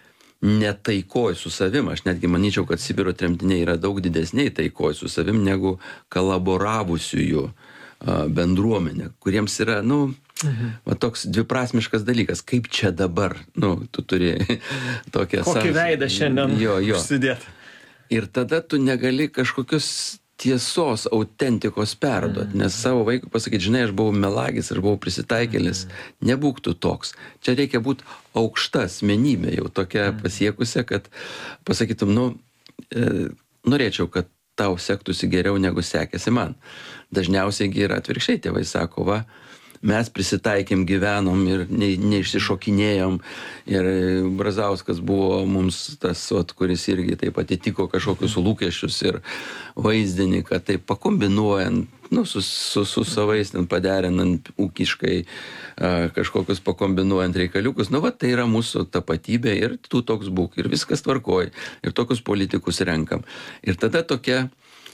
netaikoj su savim. Aš netgi manyčiau, kad Sibiro tremtiniai yra daug didesniai taikoj su savim negu kolaboravusiųjų bendruomenė, kuriems yra, nu, mhm. va, toks dviprasmiškas dalykas, kaip čia dabar, nu, tu turi tokią... Kokį veidą šiandien jo, jo. užsidėti. Ir tada tu negali kažkokius tiesos, autentikos perduot, nes savo vaikui pasakyti, žinai, aš buvau melagis, aš buvau prisitaikėlis, nebūk tu toks. Čia reikia būti aukšta asmenybė, jau tokia pasiekusia, kad pasakytum, nu, e, norėčiau, kad tau sektųsi geriau negu sekėsi man. Dažniausiai yra atvirkščiai, tėvai sako, va, mes prisitaikėm, gyvenom ir ne, neišsišokinėjom. Ir Brazauskas buvo mums tas, ot, kuris irgi taip atitiko kažkokius lūkesčius ir vaizdinį, kad taip pakombinuojant, nu, su, su, su savais, ten paderinant ūkiškai a, kažkokius pakombinuojant reikaliukus. Nu, va, tai yra mūsų tapatybė ir tu toks būk. Ir viskas tvarkoj. Ir tokius politikus renkam. Ir tada tokia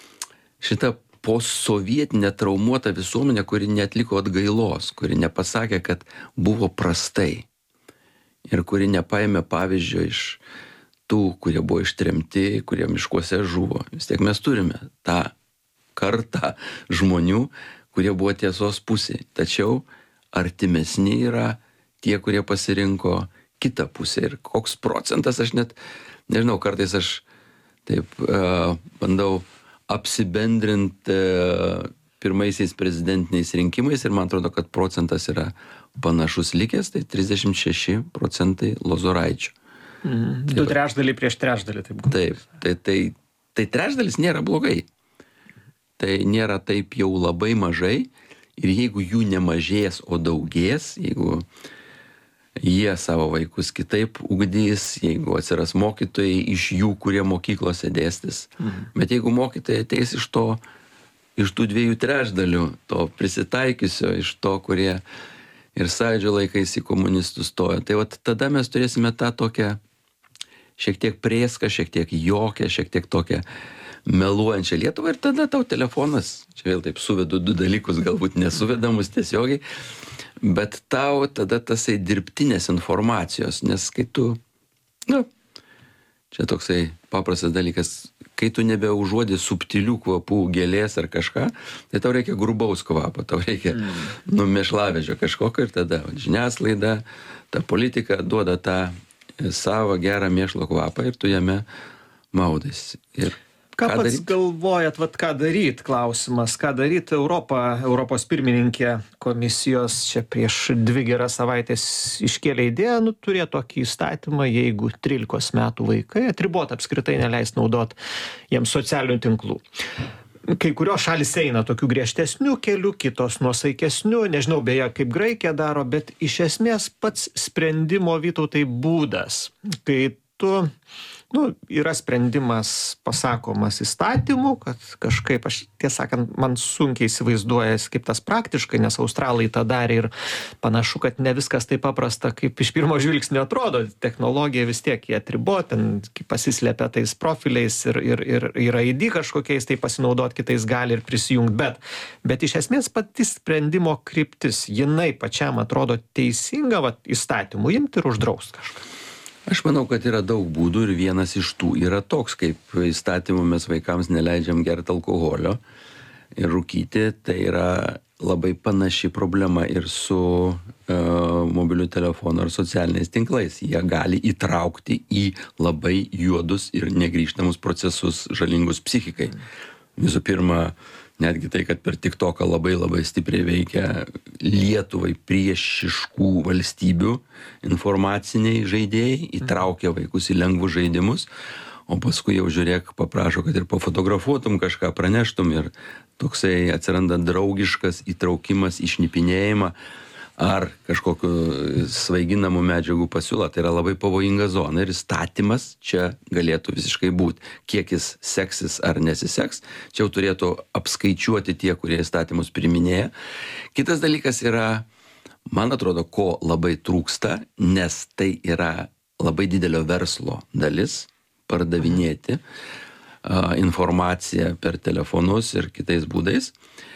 šita postsovietinė traumuota visuomenė, kuri neatliko atgailos, kuri nepasakė, kad buvo prastai ir kuri nepaėmė pavyzdžio iš tų, kurie buvo ištremti, kurie miškuose žuvo. Vis tiek mes turime tą kartą žmonių, kurie buvo tiesos pusėje. Tačiau artimesni yra tie, kurie pasirinko kitą pusę. Ir koks procentas, aš net, nežinau, kartais aš taip uh, bandau apsibendrinti pirmaisiais prezidentiniais rinkimais ir man atrodo, kad procentas yra panašus likęs, tai trisdešimt šeši procentai lozoraičių. Mm, du trečdaliai prieš trečdalį, taip. Taip, tai, tai, tai trečdalis nėra blogai. Tai nėra taip jau labai mažai ir jeigu jų nemažės, o daugės, jeigu jie savo vaikus kitaip ugdys, jeigu atsiras mokytojai iš jų, kurie mokyklose dėstys. Mhm. Bet jeigu mokytojai ateis iš to, iš tų dviejų trečdalių, to prisitaikiusio, iš to, kurie ir sąjūdžio laikais į komunistus stojo, tai vat tada mes turėsime tą tokią šiek tiek prėską, šiek tiek jokę, šiek tiek tokią meluojančią Lietuvą ir tada tau telefonas, čia vėl taip suvedu du dalykus, galbūt nesuvedamus tiesiogiai, bet tau tada tasai dirbtinės informacijos, nes kai tu, nu, čia toksai paprastas dalykas, kai tu nebeužuodi subtilių kvapų gėlės ar kažką, tai tau reikia grubaus kvapo, tau reikia mm. nu, mėšlavežio kažkokio ir tada žiniasklaida, ta politika duoda tą savo gerą mėšlo kvapą ir tu jame maudais. Ir ką, ką pats daryt? Galvojat, vat ką daryt, klausimas, ką daryt Europą, Europos pirmininkė komisijos čia prieš dvi geras savaitės iškėlė idėją, nu, turėtų tokį įstatymą, jeigu trylikos metų vaikai atribot apskritai neleis naudot jiems socialinių tinklų. Kai kurios šalis eina tokių griežtesnių kelių, kitos nuosaikesnių, nežinau beje, kaip Graikija daro, bet iš esmės pats sprendimo, Vytautai, būdas, kai tu nu, yra sprendimas pasakomas įstatymu, kad kažkaip, aš tiesą sakant, man sunkiai įsivaizduojas, kaip tas praktiškai, nes australai tą darė ir panašu, kad ne viskas taip paprasta, kaip iš pirmo žvilgsnio atrodo. Technologija vis tiek jie atribo, ten pasislėpia tais profiliais ir, ir, ir, ir I D kažkokiais, tai pasinaudot kitais gali ir prisijungti, bet, bet iš esmės pati sprendimo kryptis, jinai pačiam atrodo teisinga, va, įstatymų imti ir uždraust kažką. Aš manau, kad yra daug būdų ir vienas iš tų yra toks, kaip įstatymų mes vaikams neleidžiam gerti alkoholio ir rūkyti, tai yra labai panaši problema ir su e, mobiliu telefonu ar socialiniais tinklais. Jie gali įtraukti į labai juodus ir negrįžtamus procesus žalingus psichikai. Visų pirma, netgi tai, kad per TikToką labai labai stipriai veikia Lietuvai priešiškų valstybių informaciniai žaidėjai, įtraukia vaikus į lengvus žaidimus, o paskui jau žiūrėk, paprašo, kad ir pafotografuotum kažką, praneštum ir toksai atsiranda draugiškas įtraukimas į šnipinėjimą ar kažkokiu svaiginamų medžiagų pasiūla. Tai yra labai pavojinga zona ir įstatymas čia galėtų visiškai būti. Kiek jis seksis ar nesiseks, čia jau turėtų apskaičiuoti tie, kurie įstatymus priminėja. Kitas dalykas yra, man atrodo, ko labai trūksta, nes tai yra labai didelio verslo dalis pardavinėti uh, informaciją per telefonus ir kitais būdais.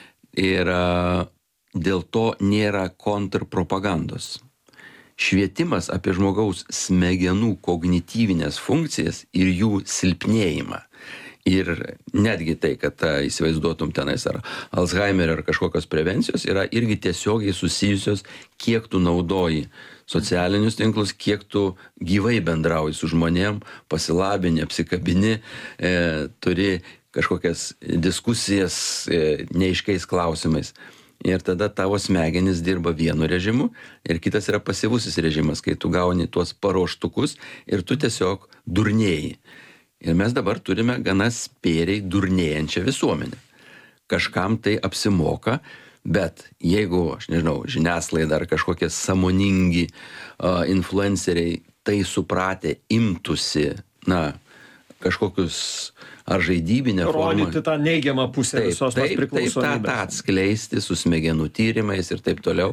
Ir uh, dėl to nėra kontrpropagandos. Švietimas apie žmogaus smegenų kognityvinės funkcijas ir jų silpnėjimą. Ir netgi tai, kad ta, įsivaizduotum tenais ar Alzheimerio ar kažkokios prevencijos, yra irgi tiesiogiai susijusios, kiek tu naudoji socialinius tinklus, kiek tu gyvai bendrauji su žmonėm, pasilabini, apsikabini, e, turi kažkokias diskusijas e, neaiškiais klausimais. Ir tada tavo smegenys dirba vienu režimu ir kitas yra pasyvusis režimas, kai tu gauni tuos paruoštukus ir tu tiesiog durnėjai. Ir mes dabar turime gana spėriai durnėjančią visuomenę. Kažkam tai apsimoka, bet jeigu, aš nežinau, žiniasklaida ar kažkokie sąmoningi uh, influenceriai tai supratę imtųsi, na, kažkokius ar žaidybinę formą. Rodyti tą neigiamą pusę taip, visos tos priklausomybės. Taip, taip, tą, tą atskleisti su smegenų tyrimais ir taip toliau.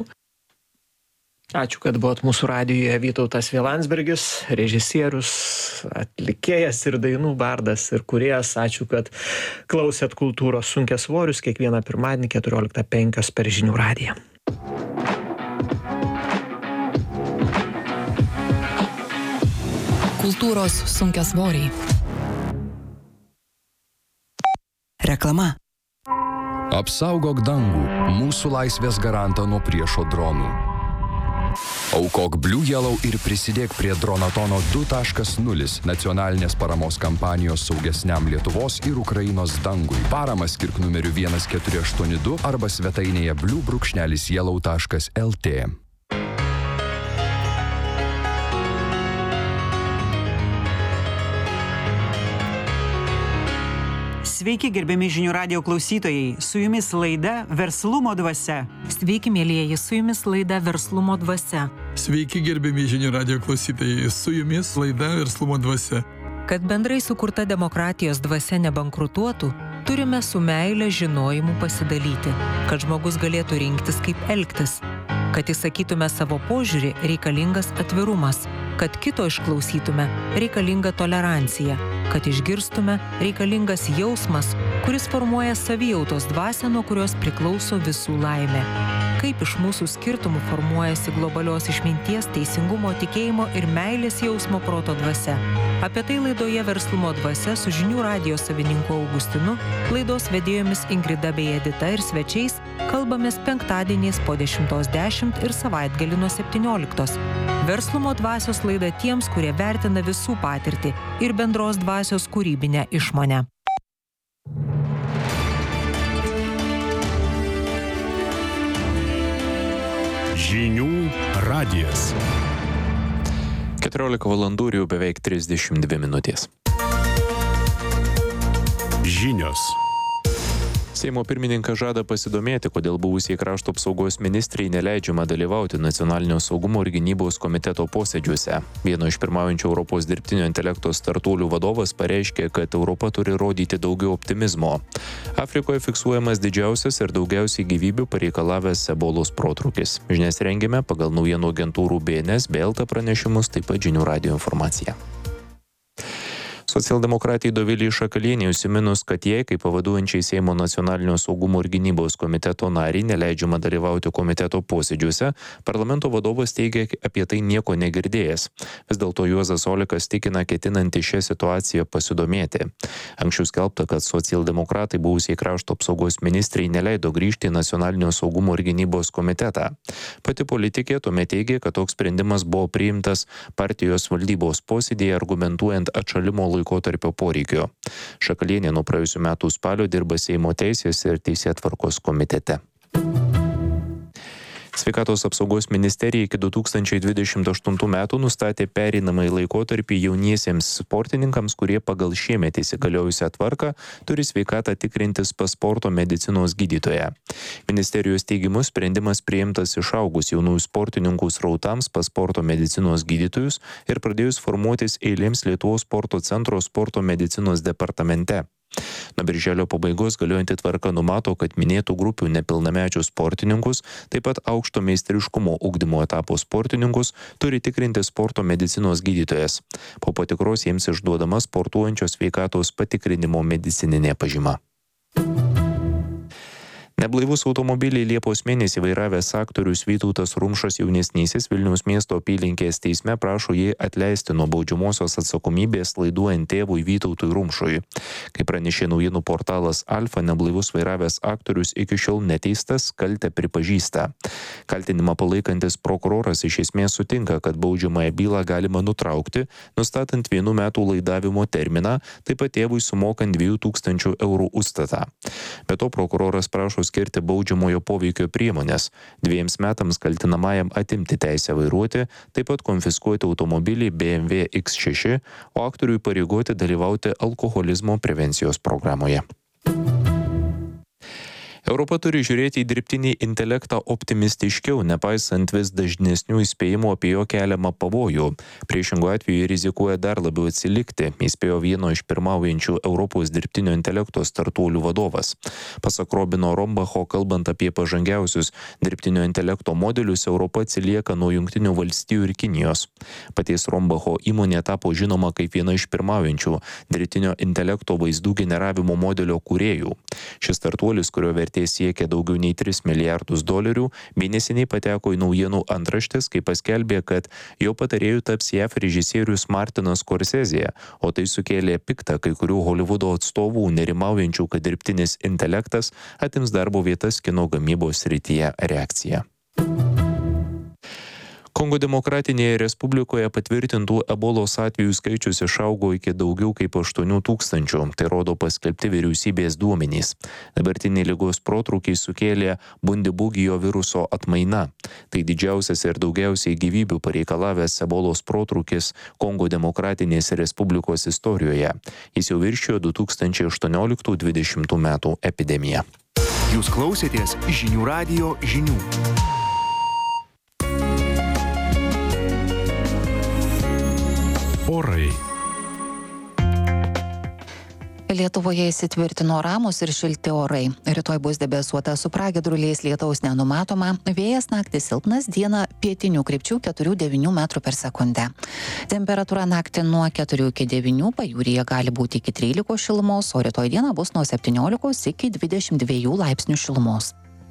Ačiū, kad buvot mūsų radijuje. Vytautas V. Landsbergis, režisierius, atlikėjas ir dainų bardas ir kūrėjas. Ačiū, kad klausėt Kultūros sunkiasvorius kiekvieną pirmadienį keturioliktą penkios per Žinių radiją. Kultūros sunkiasvoriai. Reklama. Apsaugok dangų, mūsų laisvės garantą nuo priešo dronų. Aukok Blue Yellow ir prisidėk prie Dronatono du taškas nulis nacionalinės paramos kampanijos saugesniam Lietuvos ir Ukrainos dangui. Paramą skirk numeriu vienas keturi aštuoni du arba svetainėje blue brūkšnelis yellow taškas L T. Sveiki, gerbiami žinių radio klausytojai. Su jumis laida Verslumo dvasia. Sveiki, mėlyjeji, su jumis laida Verslumo dvasia. Sveiki, gerbiami žinių radio klausytojai. Su jumis laida Verslumo dvasia. Kad bendrai sukurta demokratijos dvasia nebankrutuotų, turime su meile žinojimu pasidalyti, kad žmogus galėtų rinktis, kaip elgtis. Kad įsakytume savo požiūrį, reikalingas atvirumas. Kad kito išklausytume, reikalinga tolerancija. Kad išgirstume, reikalingas jausmas, kuris formuoja savijautos dvasią, nuo kurios priklauso visų laimė. Kaip iš mūsų skirtumų formuojasi globalios išminties, teisingumo, tikėjimo ir meilės jausmo proto dvasia. Apie tai laidoje Verslumo dvasia su žinių radijo savininku Augustinu, laidos vedėjomis Ingrida bei Edita ir svečiais kalbamės penktadieniais po dešimtos dešimt ir savaitgalį nuo septynioliktos. Verslumo dvasios laida tiems, kurie vertina visų patirtį ir bendros dvasios kūrybinę išmonę. Žinių radijas. keturiolika valandų ir jau beveik trisdešimt dvi minutės. Žinios. Seimo pirmininkas žada pasidomėti, kodėl buvusiai krašto apsaugos ministrai neleidžiama dalyvauti nacionalinio saugumo ir gynybos komiteto posėdžiuose. Vieno iš pirmaujančių Europos dirbtinio intelekto startuolių vadovas pareiškė, kad Europa turi rodyti daugiau optimizmo. Afrikoje fiksuojamas didžiausias ir daugiausiai gyvybių pareikalavęs ebolos protrūkis. Žinias rengėme pagal naujienų agentūrų B N S, B L T pranešimus, taip pat žinių radijo informaciją. Socialdemokratai Dovilei Šakalienei užsiminus, kad jai, kaip pavaduojančiai Seimo nacionalinio saugumo ir gynybos komiteto nariai, neleidžiama dalyvauti komiteto posėdžiuose, parlamento vadovas teigia apie tai nieko negirdėjęs. Vis dėlto Juozas Olekas tikina ketinantį šią situaciją pasidomėti. Anksčiau skelbta, kad socialdemokratai buvusiai krašto apsaugos ministrai neleido grįžti į nacionalinio saugumo ir gynybos komitetą. Pati politikė tuomet teigė, kad toks sprendimas buvo priimtas partijos valdybos posėdėje, argumentuojant atšalimo laikotarpio laikotarpio poreikio. Šakalienė nuo praėjusių metų spalio dirba Seimo teisės ir teisėtvarkos komitete. Sveikatos apsaugos ministerija iki du tūkstančiai dvidešimt aštuntų metų nustatė pereinamąjį laikotarpį jauniesiems sportininkams, kurie pagal šiemet įsigaliojusią tvarką turi sveikatą tikrintis pas sporto medicinos gydytoją. Ministerijos teigimu sprendimas priimtas išaugus jaunųjų sportininkų srautams pas sporto medicinos gydytojus ir pradėjus formuotis eilėms Lietuvos sporto centro sporto medicinos departamente. Nuo birželio pabaigos galiojanti tvarka numato, kad minėtų grupių nepilnamečių sportininkus, taip pat aukšto meistriškumo ugdymo etapo sportininkus turi tikrinti sporto medicinos gydytojas. Po patikros jiems išduodama sportuojančios sveikatos patikrinimo medicininė pažyma. Neblaivus automobilį Liepos mėnesį vairavęs aktorius Vytautas Rumšas jaunesnysis Vilniaus miesto apylinkės teisme prašo jį atleisti nuo baudžiamosios atsakomybės laiduojant tėvui Vytautui Rumšui. Kaip pranešė naujienų portalas Alfa, neblaivus vairavęs aktorius iki šiol neteistas, kaltę pripažįsta. Kaltinimą palaikantis prokuroras iš esmės sutinka, kad baudžiamąją bylą galima nutraukti, nustatant vienų metų laidavimo terminą, taip pat tėvui sumokant dviejų tūkstančių eurų užstatą. Be to prokuroras prašo skirti baudžiamojo poveikio priemonės, dviems metams kaltinamajam atimti teisę vairuoti, taip pat konfiskuoti automobilį B M W X šeši, o aktoriui pareigoti dalyvauti alkoholizmo prevencijos programoje. Europa turi žiūrėti į dirbtinį intelektą optimistiškiau, nepaisant vis dažnesnių įspėjimų apie jo keliamą pavojų. Priešingu atveju rizikuoja dar labiau atsilikti, įspėjo vieno iš pirmaujančių Europos dirbtinio intelekto startuolių vadovas. Pasak Robino Rombacho, kalbant apie pažangiausius dirbtinio intelekto modelius, Europa atsilieka nuo Jungtinių valstijų ir Kinijos. Paties Rombacho įmonė tapo žinoma kaip viena iš pirmaujančių dirbtinio intelekto vaizdų generavimo modelio kūrėjų. Šis startuolis, kurio vertė siekia daugiau nei tris milijardus dolerių, bei neseniai pateko į naujienų antraštės, kai paskelbė, kad jo patarėjų taps J A V režisierius Martinas Scorsese, o tai sukėlė piktą kai kurių Holivudo atstovų nerimaujančių, kad dirbtinis intelektas atims darbo vietas kino gamybos srityje reakciją. Kongo demokratinėje respublikoje patvirtintų ebolos atvejų skaičius išaugo iki daugiau kaip aštuonių tūkstančių, tai rodo paskelbti vyriausybės duomenys. Dabartinį ligos protrūkį sukėlė bundibugijo viruso atmaina. Tai didžiausias ir daugiausiai gyvybių pareikalavęs ebolos protrūkis Kongo demokratinės respublikos istorijoje. Jis jau viršijo du tūkstančiai aštuonioliktų dvidešimtų metų epidemiją. Jūs klausėtės Žinių radijo žinių. Orai. Lietuvoje įsitvirtino ramūs ir šilti orai. Rytoj bus debesuota su pragiedruliais, lietaus nenumatoma, vėjas naktį silpnas, dieną pietinių krypčių keturi devyni metrų per sekundę. Temperatūra naktį nuo keturių iki devynių, pajūryje gali būti iki trylikos šilumos, o rytoj dieną bus nuo septyniolikos iki dvidešimt dviejų laipsnių šilumos.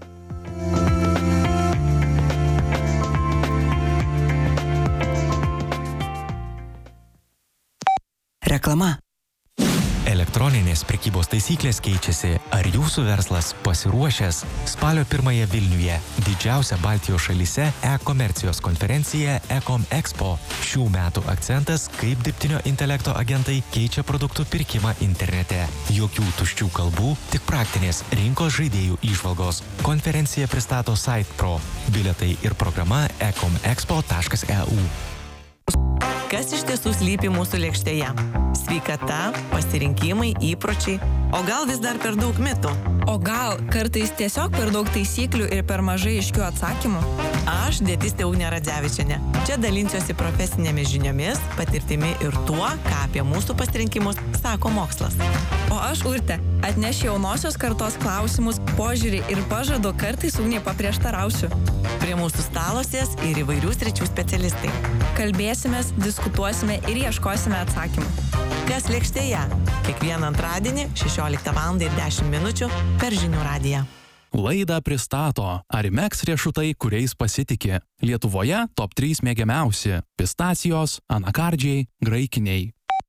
Reklama. Elektroninės prekybos taisyklės keičiasi. Ar jūsų verslas pasiruošęs? Spalio pirmąją Vilniuje didžiausia Baltijos šalyse e-komercijos konferencija e-com expo. Šių metų akcentas, kaip dirbtinio intelekto agentai keičia produktų pirkimą internete. Jokių tuščių kalbų, tik praktinės rinkos žaidėjų įžvalgos. Konferencija pristato SitePro. Bilietai ir programa e com expo taškas e u. Kas iš tiesų slypi mūsų lėkštėje? Sveikata, pasirinkimai, įpročiai, o gal vis dar per daug mitų? O gal kartais tiesiog per daug taisyklių ir per mažai aiškių atsakymų? Aš dietistė Ugnė Radzevičienė. Čia dalinsiuosi profesinėmis žiniomis, patirtimi ir tuo, ką apie mūsų pasirinkimus sako mokslas. O aš Urtė, atnešiu jaunosios kartos klausimus, požiūrį ir pažadu kartais Ugnė paprieštarausiu. Prie mūsų stalosės ir įvairių sričių specialistai. Kalbėsimės, diskutuosime ir ieškosime atsakymų. Kas lėkštėje? Kiekvieną antradienį šešioliktą valandą ir dešimt minučių per Žinių radiją. Laidą pristato Arimex riešutai, kuriais pasitiki. Lietuvoje top trys mėgiamiausi – pistacijos, anakardžiai, graikiniai.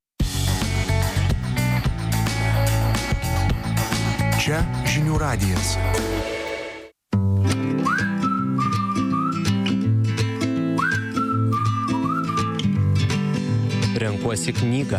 Čia Žinių radijas. Renkuosi knygą.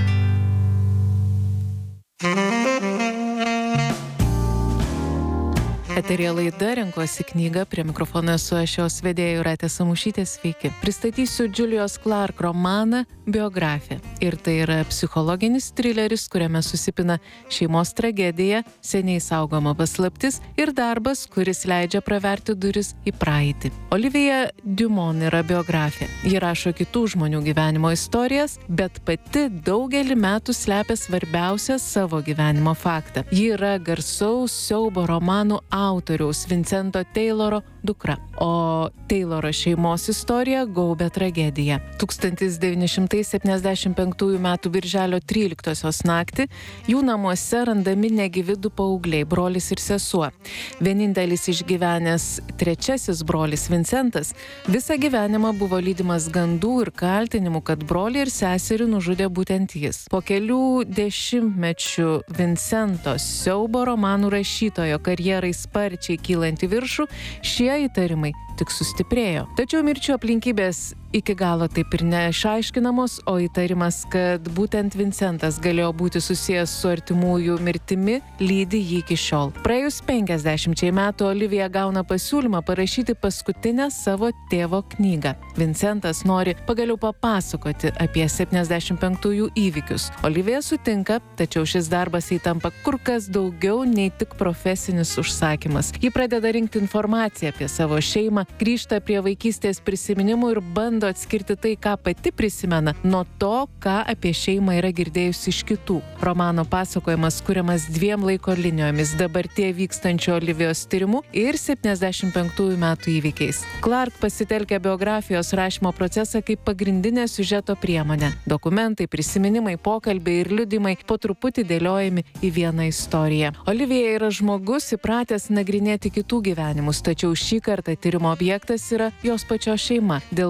Eterija laida Renkuosi knygą, prie mikrofono esu aš jos vedėja Jūratė Samušytė, sveiki. Pristatysiu Julios Clark romaną Biografija. Ir tai yra psichologinis trileris, kuriame susipina šeimos tragedija, seniai saugoma paslaptis ir darbas, kuris leidžia praverti duris į praeitį. Olivija Dumont yra biografija. Ji rašo kitų žmonių gyvenimo istorijas, bet pati daugelį metų slepia svarbiausią savo gyvenimo faktą. Ji yra garsaus siaubo romanų autoriaus Vincento Tayloro dukra, o Tayloro šeimos istorija gaubia tragediją. tūkstantis devyni šimtai septyniasdešimt penktųjų metų birželio tryliktosios naktį jų namuose randami negyvi du paaugliai, brolis ir sesuo. Vienintelis išgyvenęs trečiasis brolis Vincentas visą gyvenimą buvo lydimas gandų ir kaltinimų, kad brolį ir seserį nužudė būtent jis. Po kelių dešimtmečių Vincento siaubo romanų rašytojo karjerai sparčiai kylant į viršų, šie įtarimai tik sustiprėjo. Tačiau mirčių aplinkybės iki galo taip ir neišaiškinamos, o įtarimas, kad būtent Vincentas galėjo būti susijęs su artimųjų mirtimi, lydi jį iki šiol. Praėjus penkiasdešimčiai metų Olivija gauna pasiūlymą parašyti paskutinę savo tėvo knygą. Vincentas nori pagaliau papasakoti apie septyniasdešimt penktųjų įvykius. Olivija sutinka, tačiau šis darbas įtampa kur kas daugiau nei tik profesinis užsakymas. Ji pradeda rinkti informaciją apie savo šeimą, grįžta prie vaikystės prisiminimų ir bando atskirti tai, ką pati prisimena, nuo to, ką apie šeimą yra girdėjusi iš kitų. Romano pasakojimas kuriamas dviem laiko linijomis, dabartie vykstančio Olivijos tyrimu ir septyniasdešimt penktųjų metų įvykiais. Clark pasitelkia biografijos rašymo procesą kaip pagrindinę siužeto priemonę. Dokumentai, prisiminimai, pokalbiai ir liudimai po truputį dėliojami į vieną istoriją. Olivija yra žmogus įpratęs nagrinėti kitų gyvenimus, tačiau šį kartą tyrimo objektas yra jos pačios šeima. Dėl to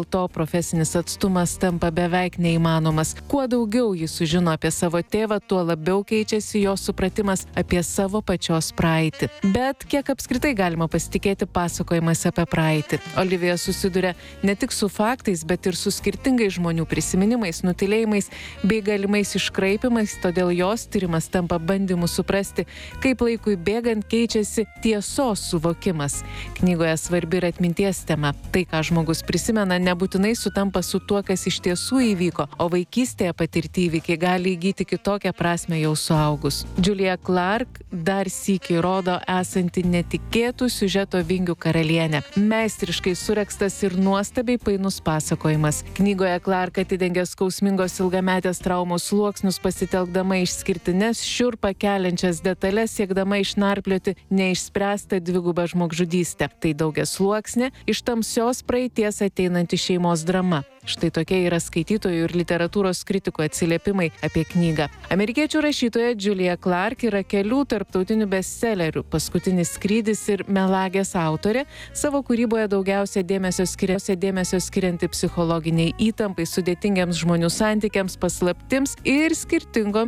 profesinis atstumas tampa beveik neįmanomas. Kuo daugiau jis sužino apie savo tėvą, tuo labiau keičiasi jo supratimas apie savo pačios praeitį. Bet kiek apskritai galima pasitikėti pasakojimais apie praeitį? Olivija susiduria ne tik su faktais, bet ir su skirtingais žmonių prisiminimais, nutylėjimais bei galimais iškraipimais, todėl jos tyrimas tampa bandymu suprasti, kaip laikui bėgant keičiasi tiesos suvokimas. Knygoje svarbi ir atminties tema. Tai, ką žmogus prisimena, nebūtinai sutampa su tuo, kas iš tiesų įvyko, o vaikystėje patirti įvykiai gali įgyti kitokią prasmę jau suaugus. Julia Clark dar sykį rodo esanti netikėtų siužeto vingių karalienė. Meistriškai surekstas ir nuostabiai painus pasakojimas. Knygoje Clark atidengia skausmingos ilgametės traumos sluoksnius, pasitelkdama išskirtines šiurpą keliančias detalės, siekdama išnarplioti neišspręstą dvigubą žmogžudystę. Tai daugiasluoksnė, iš tamsios praeities ateinanti šeimos drama. Štai tokie yra skaitytojų ir literatūros kritikų atsiliepimai apie knygą. Amerikiečių rašytoja Julia Clark yra kelių tarptautinių bestsellerių Paskutinis skrydis ir Melagės autorė, savo kūryboje daugiausia dėmesio skiriausia dėmesio skirianti psichologiniai įtampai, sudėtingiams žmonių santykiams, paslaptims ir skirtingoms